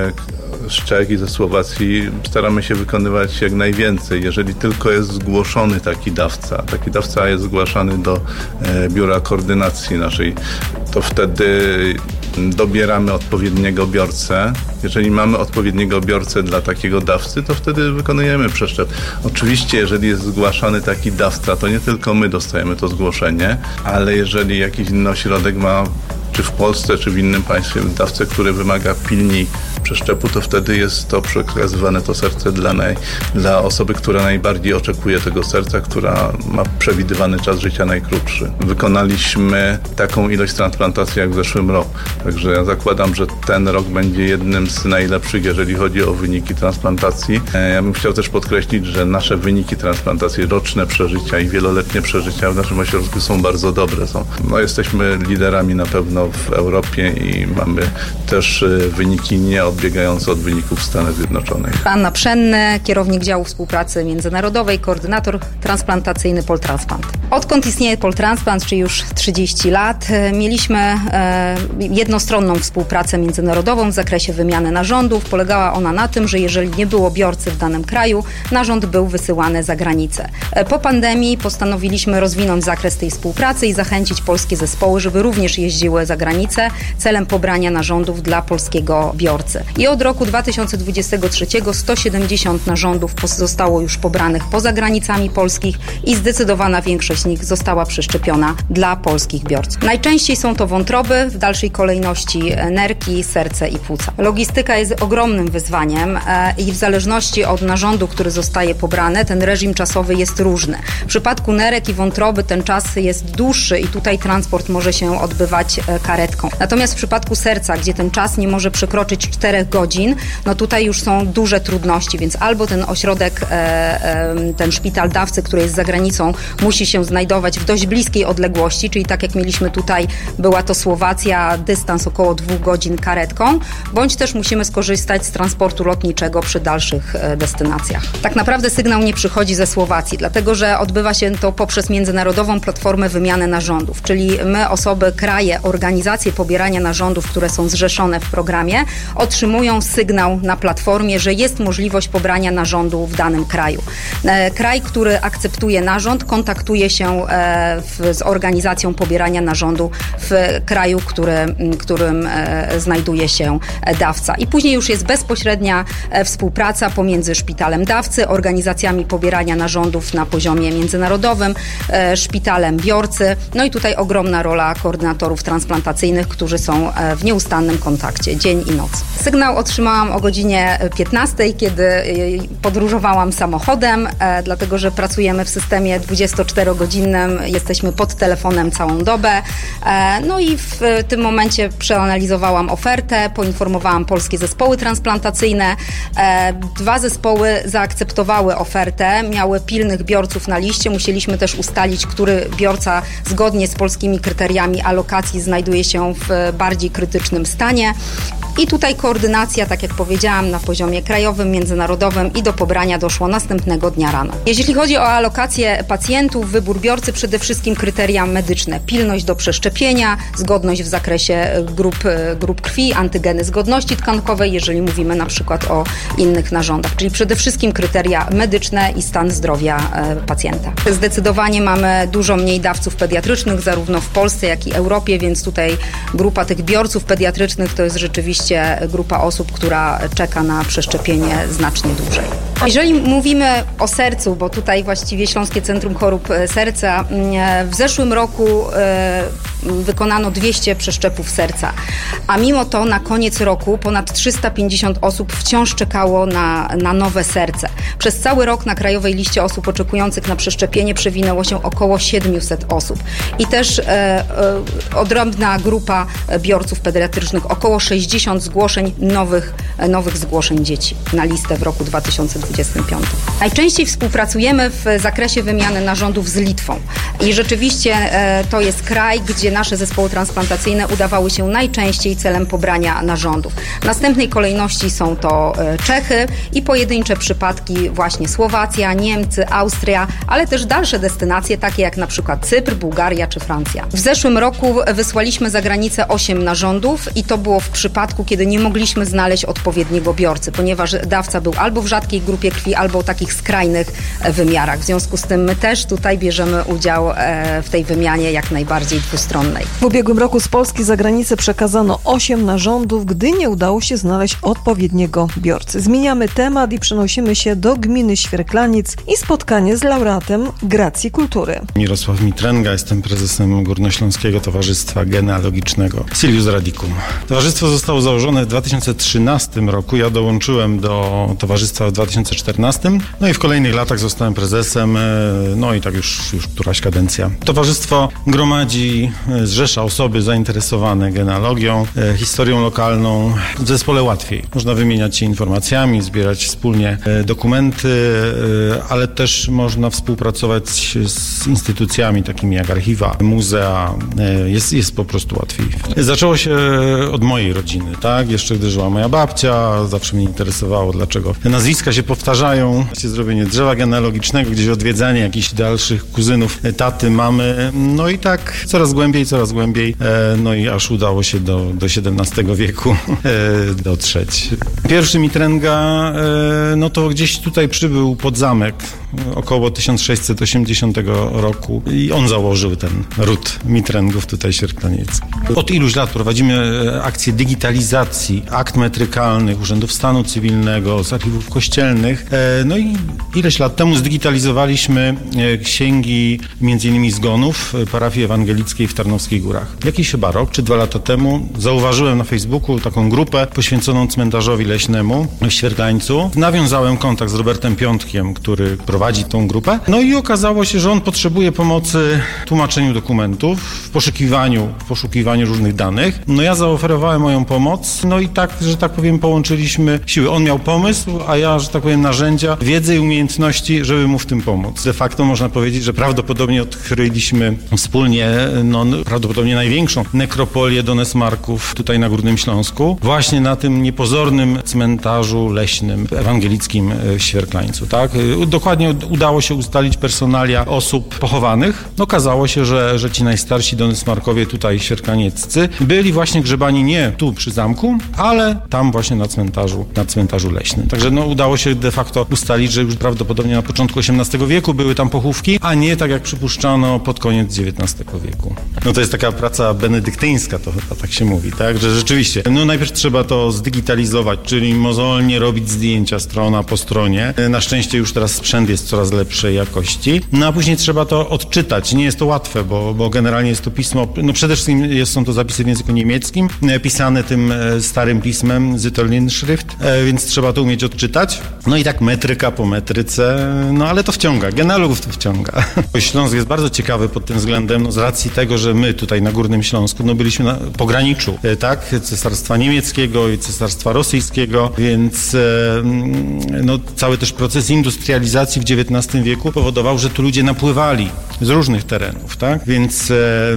z Czech i ze Słowacji staramy się wykonywać jak najwięcej. Jeżeli tylko jest zgłoszony taki dawca, taki dawca jest zgłaszany do e, biura koordynacji naszej, to wtedy dobieramy odpowiedniego biorcę. Jeżeli mamy odpowiedniego biorcę dla takiego dawcy, to wtedy wykonujemy przeszczep. Oczywiście, jeżeli jest zgłaszany taki dawca, to nie tylko my dostajemy to zgłoszenie, ale jeżeli jakiś inny ośrodek ma, czy w Polsce, czy w innym państwie, dawcę, który wymaga pilniej przeszczepu, to wtedy jest to przekazywane to serce dla, naj, dla osoby, która najbardziej oczekuje tego serca, która ma przewidywany czas życia najkrótszy. Wykonaliśmy taką ilość transplantacji jak w zeszłym roku. Także ja zakładam, że ten rok będzie jednym z najlepszych, jeżeli chodzi o wyniki transplantacji. Ja bym chciał też podkreślić, że nasze wyniki transplantacji, roczne przeżycia i wieloletnie przeżycia w naszym ośrodku są bardzo dobre. Są. No, jesteśmy liderami na pewno w Europie i mamy też wyniki nieodbiegające od wyników w Stanach Zjednoczonych. Anna Pszenny, kierownik działu współpracy międzynarodowej, koordynator transplantacyjny Poltransplant. Odkąd istnieje Poltransplant, czyli już trzydzieści lat, mieliśmy e, jednostronną współpracę międzynarodową w zakresie wymiany narządów. Polegała ona na tym, że jeżeli nie było biorcy w danym kraju, narząd był wysyłany za granicę. E, po pandemii postanowiliśmy rozwinąć zakres tej współpracy i zachęcić polskie zespoły, żeby również jeździły za granicę celem pobrania narządów dla polskiego biorcy. I od roku dwa tysiące dwudziestego trzeciego sto siedemdziesiąt narządów zostało już pobranych poza granicami polskich i zdecydowana większość z nich została przeszczepiona dla polskich biorców. Najczęściej są to wątroby, w dalszej kolejności nerki, serce i płuca. Logistyka jest ogromnym wyzwaniem i w zależności od narządu, który zostaje pobrany, ten reżim czasowy jest różny. W przypadku nerek i wątroby ten czas jest dłuższy i tutaj transport może się odbywać karetką. Natomiast w przypadku serca, gdzie ten czas nie może przekroczyć czterech godzin, no tutaj już są duże trudności, więc albo ten ośrodek, ten szpital dawcy, który jest za granicą, musi się znajdować w dość bliskiej odległości, czyli tak jak mieliśmy tutaj, była to Słowacja, dystans około dwóch godzin karetką, bądź też musimy skorzystać z transportu lotniczego przy dalszych destynacjach. Tak naprawdę sygnał nie przychodzi ze Słowacji, dlatego że odbywa się to poprzez międzynarodową platformę wymiany narządów, czyli my, osoby, kraje, organizacje pobierania narządów, które są zrzeszone w programie, otrzymują sygnał na platformie, że jest możliwość pobrania narządu w danym kraju. Kraj, który akceptuje narząd, kontaktuje się się w, z organizacją pobierania narządu w kraju, który, którym znajduje się dawca. I później już jest bezpośrednia współpraca pomiędzy szpitalem dawcy, organizacjami pobierania narządów na poziomie międzynarodowym, szpitalem biorcy. No i tutaj ogromna rola koordynatorów transplantacyjnych, którzy są w nieustannym kontakcie dzień i noc. Sygnał otrzymałam o godzinie piętnastej, kiedy podróżowałam samochodem, dlatego że pracujemy w systemie dwudziestoczterogodzinnym, jesteśmy pod telefonem całą dobę. No i w tym momencie przeanalizowałam ofertę, poinformowałam polskie zespoły transplantacyjne. Dwa zespoły zaakceptowały ofertę, miały pilnych biorców na liście. Musieliśmy też ustalić, który biorca zgodnie z polskimi kryteriami alokacji znajduje się w bardziej krytycznym stanie. I tutaj koordynacja, tak jak powiedziałam, na poziomie krajowym, międzynarodowym i do pobrania doszło następnego dnia rano. Jeśli chodzi o alokację pacjentów, wybór biorcy, przede wszystkim kryteria medyczne. Pilność do przeszczepienia, zgodność w zakresie grup, grup krwi, antygeny zgodności tkankowej, jeżeli mówimy na przykład o innych narządach. Czyli przede wszystkim kryteria medyczne i stan zdrowia pacjenta. Zdecydowanie mamy dużo mniej dawców pediatrycznych, zarówno w Polsce, jak i Europie, więc tutaj grupa tych biorców pediatrycznych to jest rzeczywiście grupa osób, która czeka na przeszczepienie znacznie dłużej. Jeżeli mówimy o sercu, bo tutaj właściwie Śląskie Centrum Chorób Serca, w zeszłym roku wykonano dwieście przeszczepów serca, a mimo to na koniec roku ponad trzysta pięćdziesiąt osób wciąż czekało na, na nowe serce. Przez cały rok na krajowej liście osób oczekujących na przeszczepienie przewinęło się około siedemset osób. I też e, e, odrębna grupa biorców pediatrycznych, około sześćdziesiąt zgłoszeń nowych, nowych zgłoszeń dzieci na listę w roku dwa tysiące dwudziestym piątym. Najczęściej współpracujemy w zakresie wymiany narządów z Litwą. I rzeczywiście e, to jest kraj, gdzie nasze zespoły transplantacyjne udawały się najczęściej celem pobrania narządów. W następnej kolejności są to Czechy i pojedyncze przypadki właśnie Słowacja, Niemcy, Austria, ale też dalsze destynacje, takie jak na przykład Cypr, Bułgaria czy Francja. W zeszłym roku wysłaliśmy za granicę osiem narządów i to było w przypadku, kiedy nie mogliśmy znaleźć odpowiedniego biorcy, ponieważ dawca był albo w rzadkiej grupie krwi, albo o takich skrajnych wymiarach. W związku z tym my też tutaj bierzemy udział w tej wymianie jak najbardziej dwustronnej. W ubiegłym roku z Polski za granicę przekazano osiem narządów, gdy nie udało się znaleźć odpowiedniego biorcy. Zmieniamy temat i przenosimy się do gminy Świerklaniec i spotkanie z laureatem Gracji Kultury. Mirosław Mitręga, jestem prezesem Górnośląskiego Towarzystwa Genealogicznego Silius Radicum. Towarzystwo zostało założone w dwa tysiące trzynastym roku. Ja dołączyłem do towarzystwa w dwa tysiące czternastym. No i w kolejnych latach zostałem prezesem. No i tak już, już któraś kadencja. Towarzystwo gromadzi, zrzesza osoby zainteresowane genealogią, e, historią lokalną. W zespole łatwiej. Można wymieniać się informacjami, zbierać wspólnie e, dokumenty, e, ale też można współpracować z instytucjami takimi jak archiwa, muzea. E, jest, jest po prostu łatwiej. Zaczęło się od mojej rodziny, tak? Jeszcze gdy żyła moja babcia, zawsze mnie interesowało, dlaczego te nazwiska się powtarzają. Zrobienie drzewa genealogicznego, gdzieś odwiedzanie jakichś dalszych kuzynów, taty, mamy. No i tak coraz głębiej, coraz głębiej, no i aż udało się do, do siedemnastego wieku dotrzeć. Pierwszy Mitręga, no to gdzieś tutaj przybył pod zamek około tysiąc sześćset osiemdziesiątego roku i on założył ten ród Mitręgów tutaj świerklanieckich. Od iluś lat prowadzimy akcję digitalizacji akt metrykalnych, urzędów stanu cywilnego, z archiwów kościelnych. No i ileś lat temu zdigitalizowaliśmy księgi między innymi zgonów parafii ewangelickiej w Tarnowskich Górach. Jakiś chyba rok czy dwa lata temu zauważyłem na Facebooku taką grupę poświęconą cmentarzowi leśnemu w Świerklańcu. Nawiązałem kontakt z Robertem Piątkiem, który prowadzi tą grupę. No i okazało się, że on potrzebuje pomocy w tłumaczeniu dokumentów, w poszukiwaniu, w poszukiwaniu różnych danych. No ja zaoferowałem moją pomoc, no i tak, że tak powiem, połączyliśmy siły. On miał pomysł, a ja, że tak powiem, narzędzia, wiedzę i umiejętności, żeby mu w tym pomóc. De facto można powiedzieć, że prawdopodobnie odkryliśmy wspólnie, no prawdopodobnie największą nekropolię Donesmarków tutaj na Górnym Śląsku, właśnie na tym niepozornym cmentarzu leśnym ewangelickim w Świerklańcu, tak? Dokładnie dokładnie udało się ustalić personalia osób pochowanych. No okazało się, że, że ci najstarsi Donysmarkowie tutaj świerkanieccy byli właśnie grzebani nie tu przy zamku, ale tam właśnie na cmentarzu, na cmentarzu leśnym. Także no udało się de facto ustalić, że już prawdopodobnie na początku osiemnastego wieku były tam pochówki, a nie tak jak przypuszczano pod koniec dziewiętnastego wieku. No to jest taka praca benedyktyńska, to chyba tak się mówi, tak? Że rzeczywiście, no najpierw trzeba to zdigitalizować, czyli mozolnie robić zdjęcia strona po stronie. Na szczęście już teraz sprzęt jest coraz lepszej jakości. No a później trzeba to odczytać. Nie jest to łatwe, bo, bo generalnie jest to pismo, no przede wszystkim jest, są to zapisy w języku niemieckim, pisane tym starym pismem Zitterlin-Schrift, więc trzeba to umieć odczytać. No i tak metryka po metryce, no ale to wciąga, genealogów to wciąga. Śląsk jest bardzo ciekawy pod tym względem, no z racji tego, że my tutaj na Górnym Śląsku, no byliśmy na pograniczu, tak, Cesarstwa Niemieckiego i Cesarstwa Rosyjskiego, więc no cały też proces industrializacji w dziewiętnastym wieku powodował, że tu ludzie napływali z różnych terenów, tak, więc,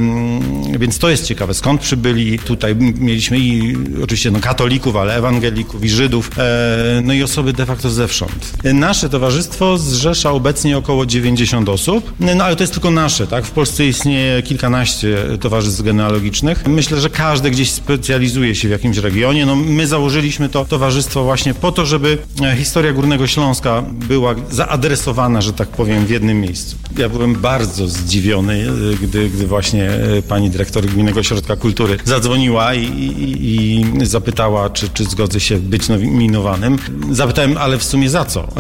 więc to jest ciekawe, skąd przybyli tutaj, mieliśmy i oczywiście no katolików, ale ewangelików i Żydów, no i osoby de facto zewsząd. Nasze towarzystwo zrzesza obecnie około dziewięćdziesiąt osób, no ale to jest tylko nasze, tak? W Polsce istnieje kilkanaście towarzystw genealogicznych. Myślę, że każde gdzieś specjalizuje się w jakimś regionie. No my założyliśmy to towarzystwo właśnie po to, żeby historia Górnego Śląska była zaadresowana, że tak powiem, w jednym miejscu. Ja byłem bardzo zdziwiony, gdy, gdy właśnie pani dyrektor Gminnego Ośrodka Kultury zadzwoniła i, i, i zapytała, czy, czy zgodzę się być nominowanym. Zapytałem, ale w sumie za co?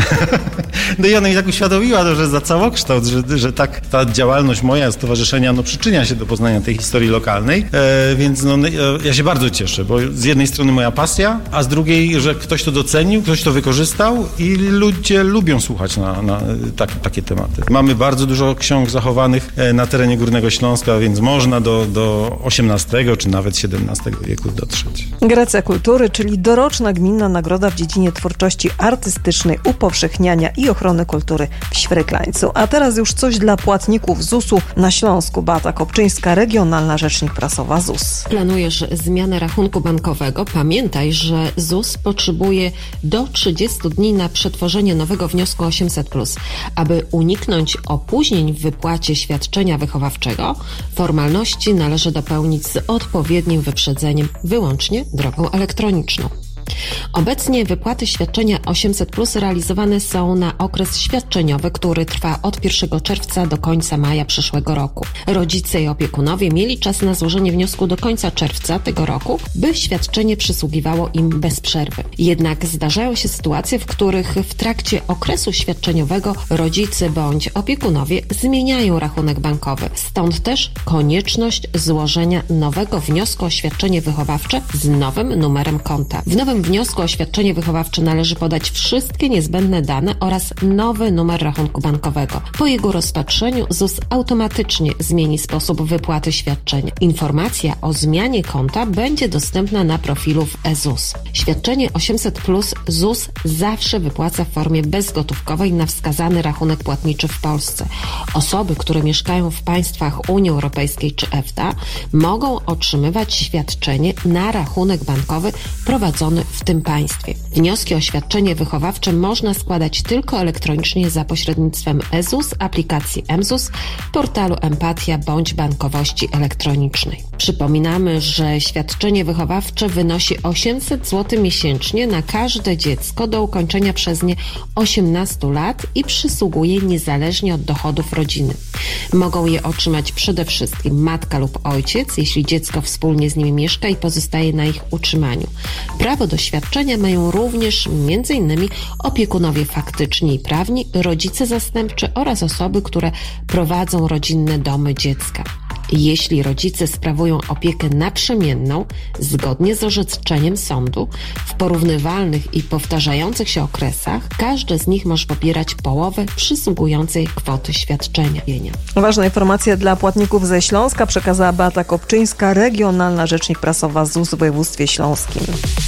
No i ona mi tak uświadomiła, że za całokształt, że, że tak ta działalność moja, stowarzyszenia, no przyczynia się do poznania tej historii lokalnej, e, więc no, ja się bardzo cieszę, bo z jednej strony moja pasja, a z drugiej, że ktoś to docenił, ktoś to wykorzystał i ludzie lubią słuchać na, na tak, takie tematy. Mamy bardzo dużo ksiąg zachowanych na terenie Górnego Śląska, więc można do, do osiemnastego czy nawet siedemnastego wieku dotrzeć. Grecja Kultury, czyli doroczna gminna nagroda w dziedzinie twórczości artystycznej, upowszechniania i ochrony kultury w Świerklańcu. A teraz już coś dla płatników zusu na Śląsku. Beata Kopczyńska, regionalna rzecznik prasowa Z U S. Planujesz zmianę rachunku bankowego? Pamiętaj, że Z U S potrzebuje do trzydziestu dni na przetworzenie nowego wniosku osiemset plus. Aby uniknąć opóźnień w wypłacie świadczenia wychowawczego, formalności należy dopełnić z odpowiednim wyprzedzeniem, wyłącznie drogą elektroniczną. Obecnie wypłaty świadczenia osiemset plus realizowane są na okres świadczeniowy, który trwa od pierwszego czerwca do końca maja przyszłego roku. Rodzice i opiekunowie mieli czas na złożenie wniosku do końca czerwca tego roku, by świadczenie przysługiwało im bez przerwy. Jednak zdarzają się sytuacje, w których w trakcie okresu świadczeniowego rodzice bądź opiekunowie zmieniają rachunek bankowy. Stąd też konieczność złożenia nowego wniosku o świadczenie wychowawcze z nowym numerem konta. W nowym wniosku o świadczenie wychowawcze należy podać wszystkie niezbędne dane oraz nowy numer rachunku bankowego. Po jego rozpatrzeniu Z U S automatycznie zmieni sposób wypłaty świadczenia. Informacja o zmianie konta będzie dostępna na profilu w e Z U S. Świadczenie osiemset plus Z U S zawsze wypłaca w formie bezgotówkowej na wskazany rachunek płatniczy w Polsce. Osoby, które mieszkają w państwach Unii Europejskiej czy E F T A, mogą otrzymywać świadczenie na rachunek bankowy prowadzony w tym państwie. Wnioski o świadczenie wychowawcze można składać tylko elektronicznie za pośrednictwem e Z U S, aplikacji M Z U S, portalu Empatia bądź bankowości elektronicznej. Przypominamy, że świadczenie wychowawcze wynosi osiemset złotych miesięcznie na każde dziecko do ukończenia przez nie osiemnastu lat i przysługuje niezależnie od dochodów rodziny. Mogą je otrzymać przede wszystkim matka lub ojciec, jeśli dziecko wspólnie z nimi mieszka i pozostaje na ich utrzymaniu. Prawo do świadczenia mają również między innymi opiekunowie faktyczni i prawni, rodzice zastępczy oraz osoby, które prowadzą rodzinne domy dziecka. Jeśli rodzice sprawują opiekę naprzemienną, zgodnie z orzeczeniem sądu, w porównywalnych i powtarzających się okresach, każdy z nich może pobierać połowę przysługującej kwoty świadczenia. Ważna informacja dla płatników ze Śląska przekazała Beata Kopczyńska, regionalna rzecznik prasowa Z U S w województwie śląskim.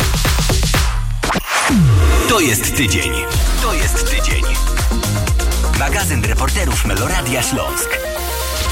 To jest tydzień. To jest tydzień. Magazyn reporterów Meloradia Śląsk.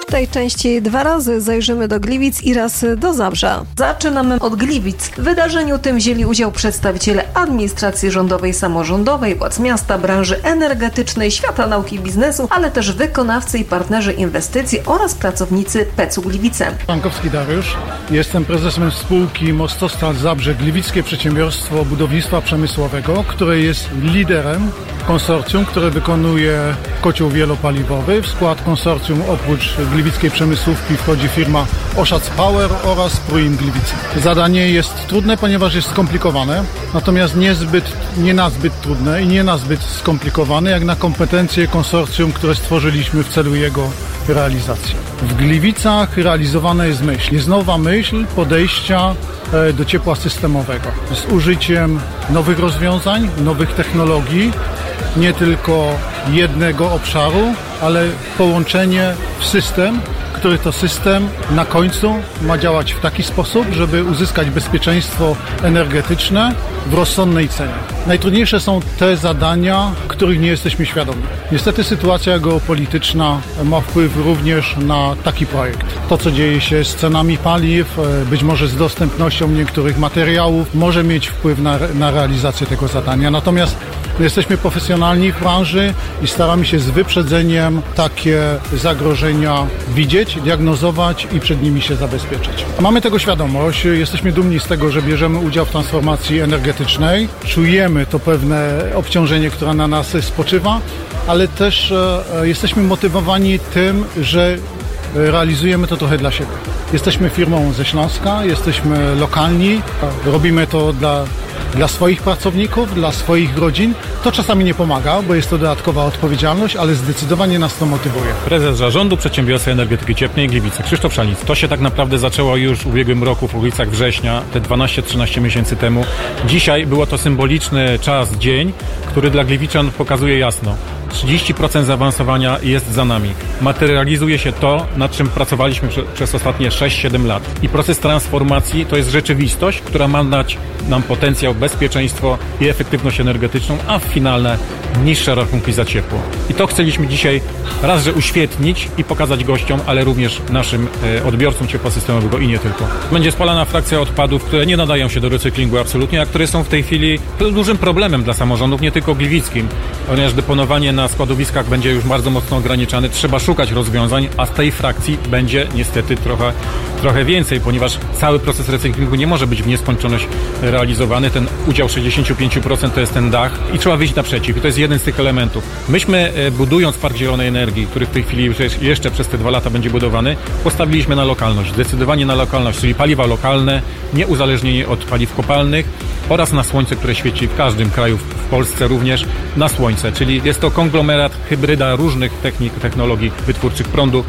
tej części dwa razy zajrzymy do Gliwic i raz do Zabrza. Zaczynamy od Gliwic. W wydarzeniu tym wzięli udział przedstawiciele administracji rządowej, samorządowej, władz miasta, branży energetycznej, świata nauki i biznesu, ale też wykonawcy i partnerzy inwestycji oraz pracownicy P E C u Gliwice. Pankowski Dariusz. Jestem prezesem spółki Mostostal Zabrze, gliwickie przedsiębiorstwo budownictwa przemysłowego, które jest liderem konsorcjum, które wykonuje kocioł wielopaliwowy. W skład konsorcjum oprócz gliwickiej przemysłówki wchodzi firma Oszac Power oraz Pruim Gliwice. Zadanie jest trudne, ponieważ jest skomplikowane, natomiast niezbyt, nie nazbyt trudne i nie nazbyt skomplikowane, jak na kompetencje konsorcjum, które stworzyliśmy w celu jego realizacji. W Gliwicach realizowana jest myśl. Jest nowa myśl podejścia do ciepła systemowego z użyciem nowych rozwiązań, nowych technologii, nie tylko jednego obszaru, ale połączenie w system, który to system na końcu ma działać w taki sposób, żeby uzyskać bezpieczeństwo energetyczne w rozsądnej cenie. Najtrudniejsze są te zadania, których nie jesteśmy świadomi. Niestety sytuacja geopolityczna ma wpływ również na taki projekt. To, co dzieje się z cenami paliw, być może z dostępnością niektórych materiałów, może mieć wpływ na, na realizację tego zadania. Natomiast jesteśmy profesjonalni w branży i staramy się z wyprzedzeniem takie zagrożenia widzieć, diagnozować i przed nimi się zabezpieczyć. Mamy tego świadomość, jesteśmy dumni z tego, że bierzemy udział w transformacji energetycznej. Czujemy to pewne obciążenie, które na nas spoczywa, ale też e, jesteśmy motywowani tym, że realizujemy to trochę dla siebie. Jesteśmy firmą ze Śląska, jesteśmy lokalni, robimy to dla Dla swoich pracowników, dla swoich rodzin. To czasami nie pomaga, bo jest to dodatkowa odpowiedzialność, ale zdecydowanie nas to motywuje. Prezes Zarządu Przedsiębiorstwa Energetyki Cieplnej Gliwice, Krzysztof Szalnic. To się tak naprawdę zaczęło już w ubiegłym roku w okolicach września, te dwanaście trzynaście miesięcy temu. Dzisiaj było to symboliczny czas, dzień, który dla Gliwiczan pokazuje jasno. trzydzieści procent zaawansowania jest za nami. Materializuje się to, nad czym pracowaliśmy prze, przez ostatnie sześć siedem lat. I proces transformacji to jest rzeczywistość, która ma dać nam potencjał, bezpieczeństwo i efektywność energetyczną, a w finale niższe rachunki za ciepło. I to chcieliśmy dzisiaj raz, że uświetnić i pokazać gościom, ale również naszym e, odbiorcom ciepła systemowego i nie tylko. Będzie spalana frakcja odpadów, które nie nadają się do recyklingu absolutnie, a które są w tej chwili dużym problemem dla samorządów, nie tylko gliwickim, ponieważ deponowanie na składowiskach będzie już bardzo mocno ograniczane. Trzeba szukać rozwiązań, a z tej frakcji będzie niestety trochę, trochę więcej, ponieważ cały proces recyklingu nie może być w nieskończoność realizowany. Ten udział sześćdziesiąt pięć procent to jest ten dach i trzeba wyjść naprzeciw. I to jest jeden z tych elementów. Myśmy, budując Park Zielonej Energii, który w tej chwili jeszcze przez te dwa lata będzie budowany, postawiliśmy na lokalność. Zdecydowanie na lokalność, czyli paliwa lokalne, nieuzależnienie od paliw kopalnych oraz na słońce, które świeci w każdym kraju, w Polsce również, na słońce. Czyli jest to konglomerat, hybryda różnych technik, technologii wytwórczych prądu,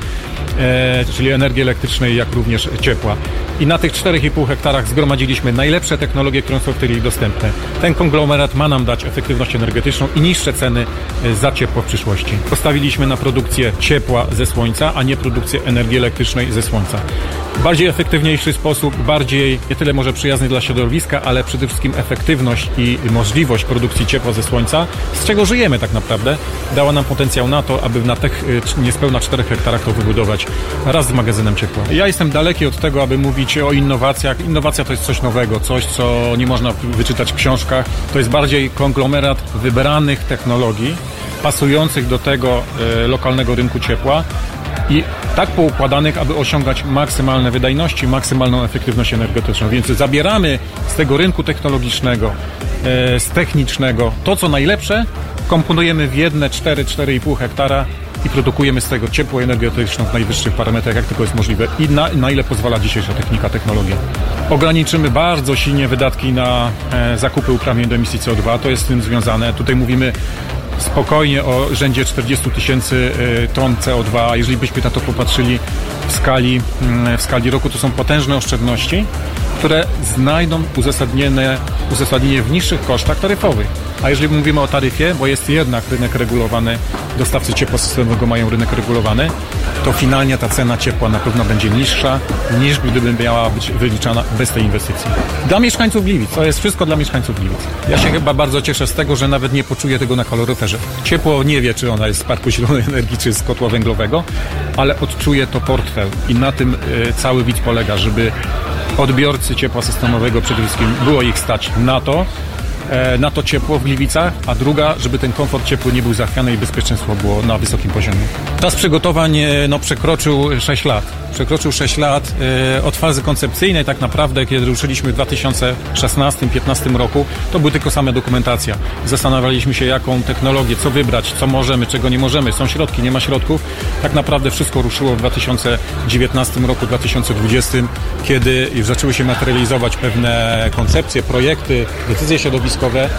e, czyli energii elektrycznej, jak również ciepła. I na tych czterech i pół hektarach zgromadziliśmy najlepsze technologie, które są w tej chwili dostępne. Ten konglomerat ma nam dać efektywność energetyczną i niższe ceny za ciepło w przyszłości. Postawiliśmy na produkcję ciepła ze słońca, a nie produkcję energii elektrycznej ze słońca. Bardziej efektywniejszy sposób, bardziej nie tyle może przyjazny dla środowiska, ale przede wszystkim efektywność i możliwość produkcji ciepła ze słońca, z czego żyjemy tak naprawdę, dała nam potencjał na to, aby na tych niespełna czterech hektarach to wybudować raz z magazynem ciepła. Ja jestem daleki od tego, aby mówić o innowacjach. Innowacja to jest coś nowego, coś, co nie można wyczytać w książkach. To jest bardziej konglomerat wybranych technologii, pasujących do tego e, lokalnego rynku ciepła i tak poukładanych, aby osiągać maksymalne wydajności, maksymalną efektywność energetyczną. Więc zabieramy z tego rynku technologicznego, e, z technicznego to, co najlepsze, komponujemy w jedne cztery do czterech i pół hektara i produkujemy z tego ciepło energetyczne w najwyższych parametrach, jak tylko jest możliwe i na, na ile pozwala dzisiejsza technika, technologia. Ograniczymy bardzo silnie wydatki na e, zakupy uprawnień do emisji C O dwa, to jest z tym związane. Tutaj mówimy spokojnie o rzędzie czterdziestu tysięcy ton C O dwa. Jeżeli byśmy na to popatrzyli w skali, w skali roku, to są potężne oszczędności, które znajdą uzasadnienie, uzasadnienie w niższych kosztach taryfowych. A jeżeli mówimy o taryfie, bo jest jednak rynek regulowany, dostawcy ciepła systemowego mają rynek regulowany, to finalnie ta cena ciepła na pewno będzie niższa, niż gdyby miała być wyliczana bez tej inwestycji. Dla mieszkańców Gliwic, to jest wszystko dla mieszkańców Gliwic. Ja się chyba bardzo cieszę z tego, że nawet nie poczuję tego na kaloryferze. Ciepło nie wie, czy ona jest z Parku Zielonej Energii, czy z kotła węglowego, ale odczuje to portfel i na tym y, cały widz polega, żeby odbiorcy ciepła systemowego przede wszystkim było ich stać na to, na to ciepło w Gliwicach, a druga, żeby ten komfort ciepły nie był zachwiany i bezpieczeństwo było na wysokim poziomie. Czas przygotowań no, przekroczył sześć lat. Przekroczył sześć lat e, od fazy koncepcyjnej tak naprawdę, kiedy ruszyliśmy w dwa tysiące szesnastym do dwa tysiące piętnastym roku, to były tylko same dokumentacja. Zastanawialiśmy się, jaką technologię, co wybrać, co możemy, czego nie możemy. Są środki, nie ma środków. Tak naprawdę wszystko ruszyło w dwa tysiące dziewiętnastym roku, dwa tysiące dwudziestym, kiedy już zaczęły się materializować pewne koncepcje, projekty, decyzje środowiskowe.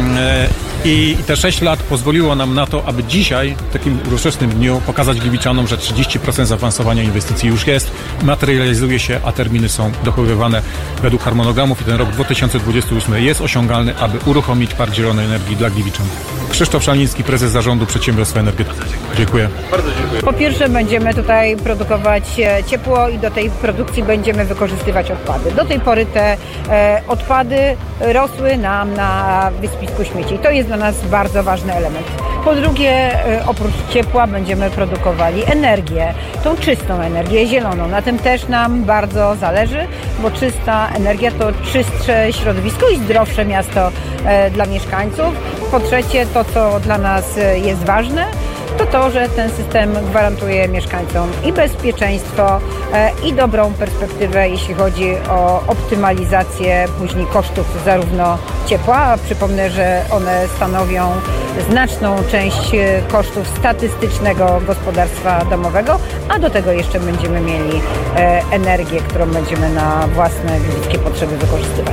E, I te sześć lat pozwoliło nam na to, aby dzisiaj, w takim uroczystym dniu, pokazać Gliwiczanom, że trzydzieści procent zaawansowania inwestycji już jest, materializuje się, a terminy są dochowywane według harmonogramów i ten rok dwa tysiące dwudziesty ósmy jest osiągalny, aby uruchomić Park Zielonej Energii dla Gliwiczan. Krzysztof Szalnicki, prezes zarządu Przedsiębiorstwa Energetyki. Dziękuję. Bardzo dziękuję. Po pierwsze będziemy tutaj produkować ciepło i do tej produkcji będziemy wykorzystywać odpady. Do tej pory te e, odpady rosły nam na wysypisku śmieci. To jest dla nas bardzo ważny element. Po drugie, oprócz ciepła będziemy produkowali energię, tą czystą energię, zieloną. Na tym też nam bardzo zależy, bo czysta energia to czystsze środowisko i zdrowsze miasto dla mieszkańców. Po trzecie, to co dla nas jest ważne, to to, że ten system gwarantuje mieszkańcom i bezpieczeństwo, i dobrą perspektywę, jeśli chodzi o optymalizację później kosztów zarówno ciepła. Przypomnę, że one stanowią znaczną część kosztów statystycznego gospodarstwa domowego, a do tego jeszcze będziemy mieli energię, którą będziemy na własne gliwickie potrzeby wykorzystywać.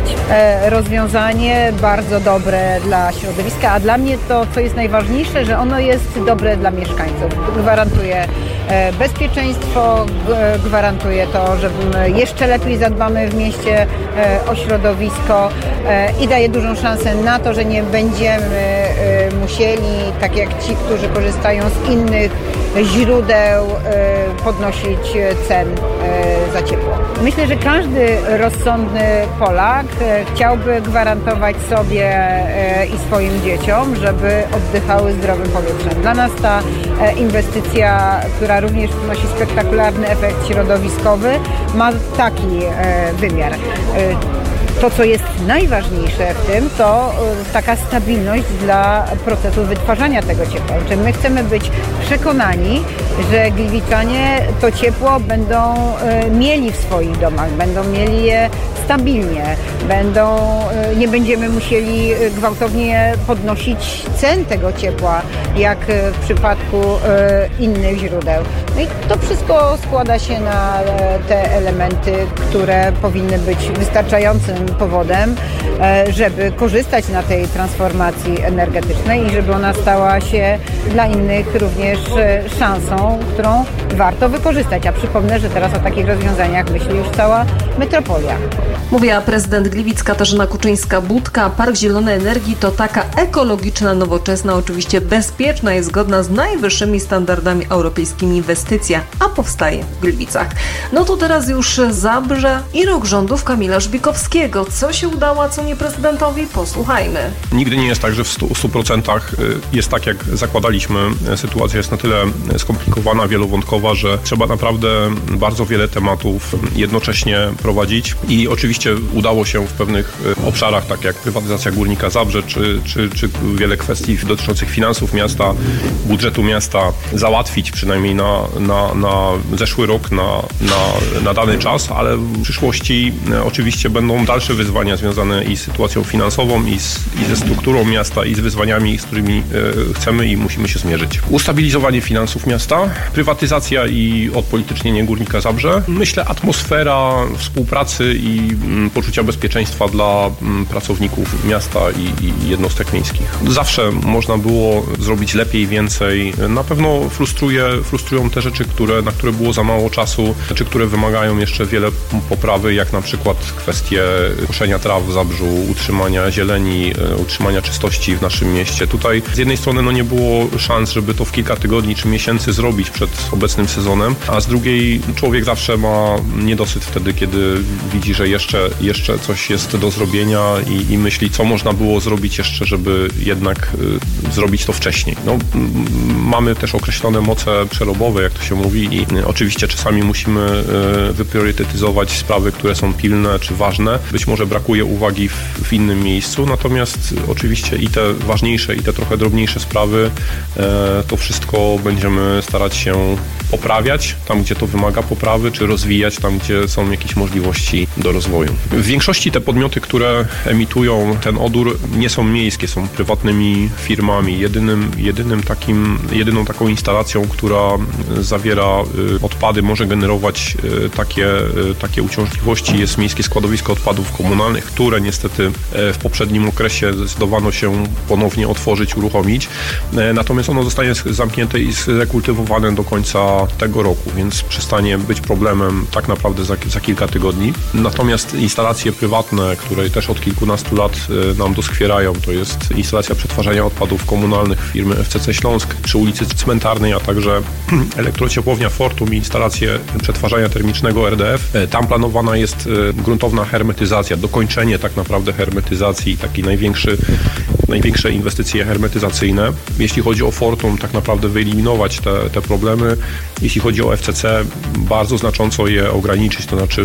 Rozwiązanie bardzo dobre dla środowiska, a dla mnie to, co jest najważniejsze, że ono jest dobre dla mieszkańców. Gwarantuje bezpieczeństwo, gwarantuje to, że jeszcze lepiej zadbamy w mieście o środowisko i daje dużą szansę na to, że nie będziemy musieli, tak jak ci, którzy korzystają z innych źródeł, podnosić cen za ciepło. Myślę, że każdy rozsądny Polak chciałby gwarantować sobie i swoim dzieciom, żeby oddychały zdrowym powietrzem. Dla nas ta inwestycja, która również przynosi spektakularny efekt środowiskowy, ma taki wymiar. To, co jest najważniejsze w tym, to taka stabilność dla procesu wytwarzania tego ciepła. Czyli my chcemy być przekonani, że Gliwiczanie to ciepło będą mieli w swoich domach, będą mieli je stabilnie, będą, nie będziemy musieli gwałtownie podnosić cen tego ciepła, jak w przypadku innych źródeł. No i to wszystko składa się na te elementy, które powinny być wystarczającym powodem, żeby korzystać na tej transformacji energetycznej i żeby ona stała się dla innych również szansą, którą warto wykorzystać. A przypomnę, że teraz o takich rozwiązaniach myśli już cała metropolia. Mówiła prezydent Gliwic Katarzyna Kuczyńska-Budka. Park Zielonej Energii to taka ekologiczna, nowoczesna, oczywiście bezpieczna i zgodna z najwyższymi standardami europejskimi inwestycja, a powstaje w Gliwicach. No to teraz już Zabrze i rok rządów Kamila Żbikowskiego. Co się udało, a co nie prezydentowi? Posłuchajmy. Nigdy nie jest tak, że w stu procentach jest tak, jak zakładaliśmy. Sytuacja jest na tyle skomplikowana, wielowątkowa, że trzeba naprawdę bardzo wiele tematów jednocześnie prowadzić i oczywiście udało się w pewnych obszarach, tak jak prywatyzacja Górnika Zabrze, czy, czy, czy wiele kwestii dotyczących finansów miasta, budżetu miasta załatwić, przynajmniej na, na, na zeszły rok, na, na, na dany czas, ale w przyszłości oczywiście będą dalsze wyzwania związane i z sytuacją finansową, i, z, i ze strukturą miasta, i z wyzwaniami, z którymi e, chcemy i musimy się zmierzyć. Ustabilizowanie finansów miasta, prywatyzacja i odpolitycznienie Górnika Zabrze. Myślę, atmosfera współpracy i m, poczucia bezpieczeństwa dla m, pracowników miasta i, i jednostek miejskich. Zawsze można było zrobić lepiej, więcej. Na pewno frustruje, frustrują też rzeczy, które, na które było za mało czasu, czy które wymagają jeszcze wiele poprawy, jak na przykład kwestie koszenia traw w Zabrzu, utrzymania zieleni, utrzymania czystości w naszym mieście. Tutaj z jednej strony no, nie było szans, żeby to w kilka tygodni czy miesięcy zrobić przed obecnym sezonem, a z drugiej człowiek zawsze ma niedosyt wtedy, kiedy widzi, że jeszcze, jeszcze coś jest do zrobienia i, i myśli, co można było zrobić jeszcze, żeby jednak y, zrobić to wcześniej. No, m, mamy też określone moce przerobowe, jak to się mówi i y, oczywiście czasami musimy y, wypriorytetyzować sprawy, które są pilne czy ważne. Być może brakuje uwagi w, w innym miejscu, natomiast oczywiście i te ważniejsze, i te trochę drobniejsze sprawy, y, to wszystko będziemy starać się poprawiać tam, gdzie to wymaga poprawy, czy rozwijać tam, gdzie są jakieś możliwości do rozwoju. W większości te podmioty, które emitują ten odór, nie są miejskie, są prywatnymi firmami. Jedynym, jedynym takim, jedyną taką instalacją, która zawiera odpady, może generować takie, takie uciążliwości, jest Miejskie Składowisko Odpadów Komunalnych, które niestety w poprzednim okresie zdecydowano się ponownie otworzyć, uruchomić. Natomiast ono zostanie zamknięte i zrekultywowane do końca tego roku, więc przestanie być problemem tak naprawdę za, za kilka tygodni. Natomiast instalacje prywatne, które też od kilkunastu lat nam doskwierają, to jest instalacja przetwarzania odpadów komunalnych firmy F C C Śląsk przy ulicy Cmentarnej, a także elektrociepłownia Fortum i instalacje przetwarzania termicznego R D F. Tam planowana jest gruntowna hermetyzacja, dokończenie tak naprawdę hermetyzacji, taki największy, największe inwestycje hermetyzacyjne. Jeśli chodzi o Fortum, tak naprawdę wyeliminować te, te problemy. Jeśli chodzi o F C C, bardzo znacząco je ograniczyć, to znaczy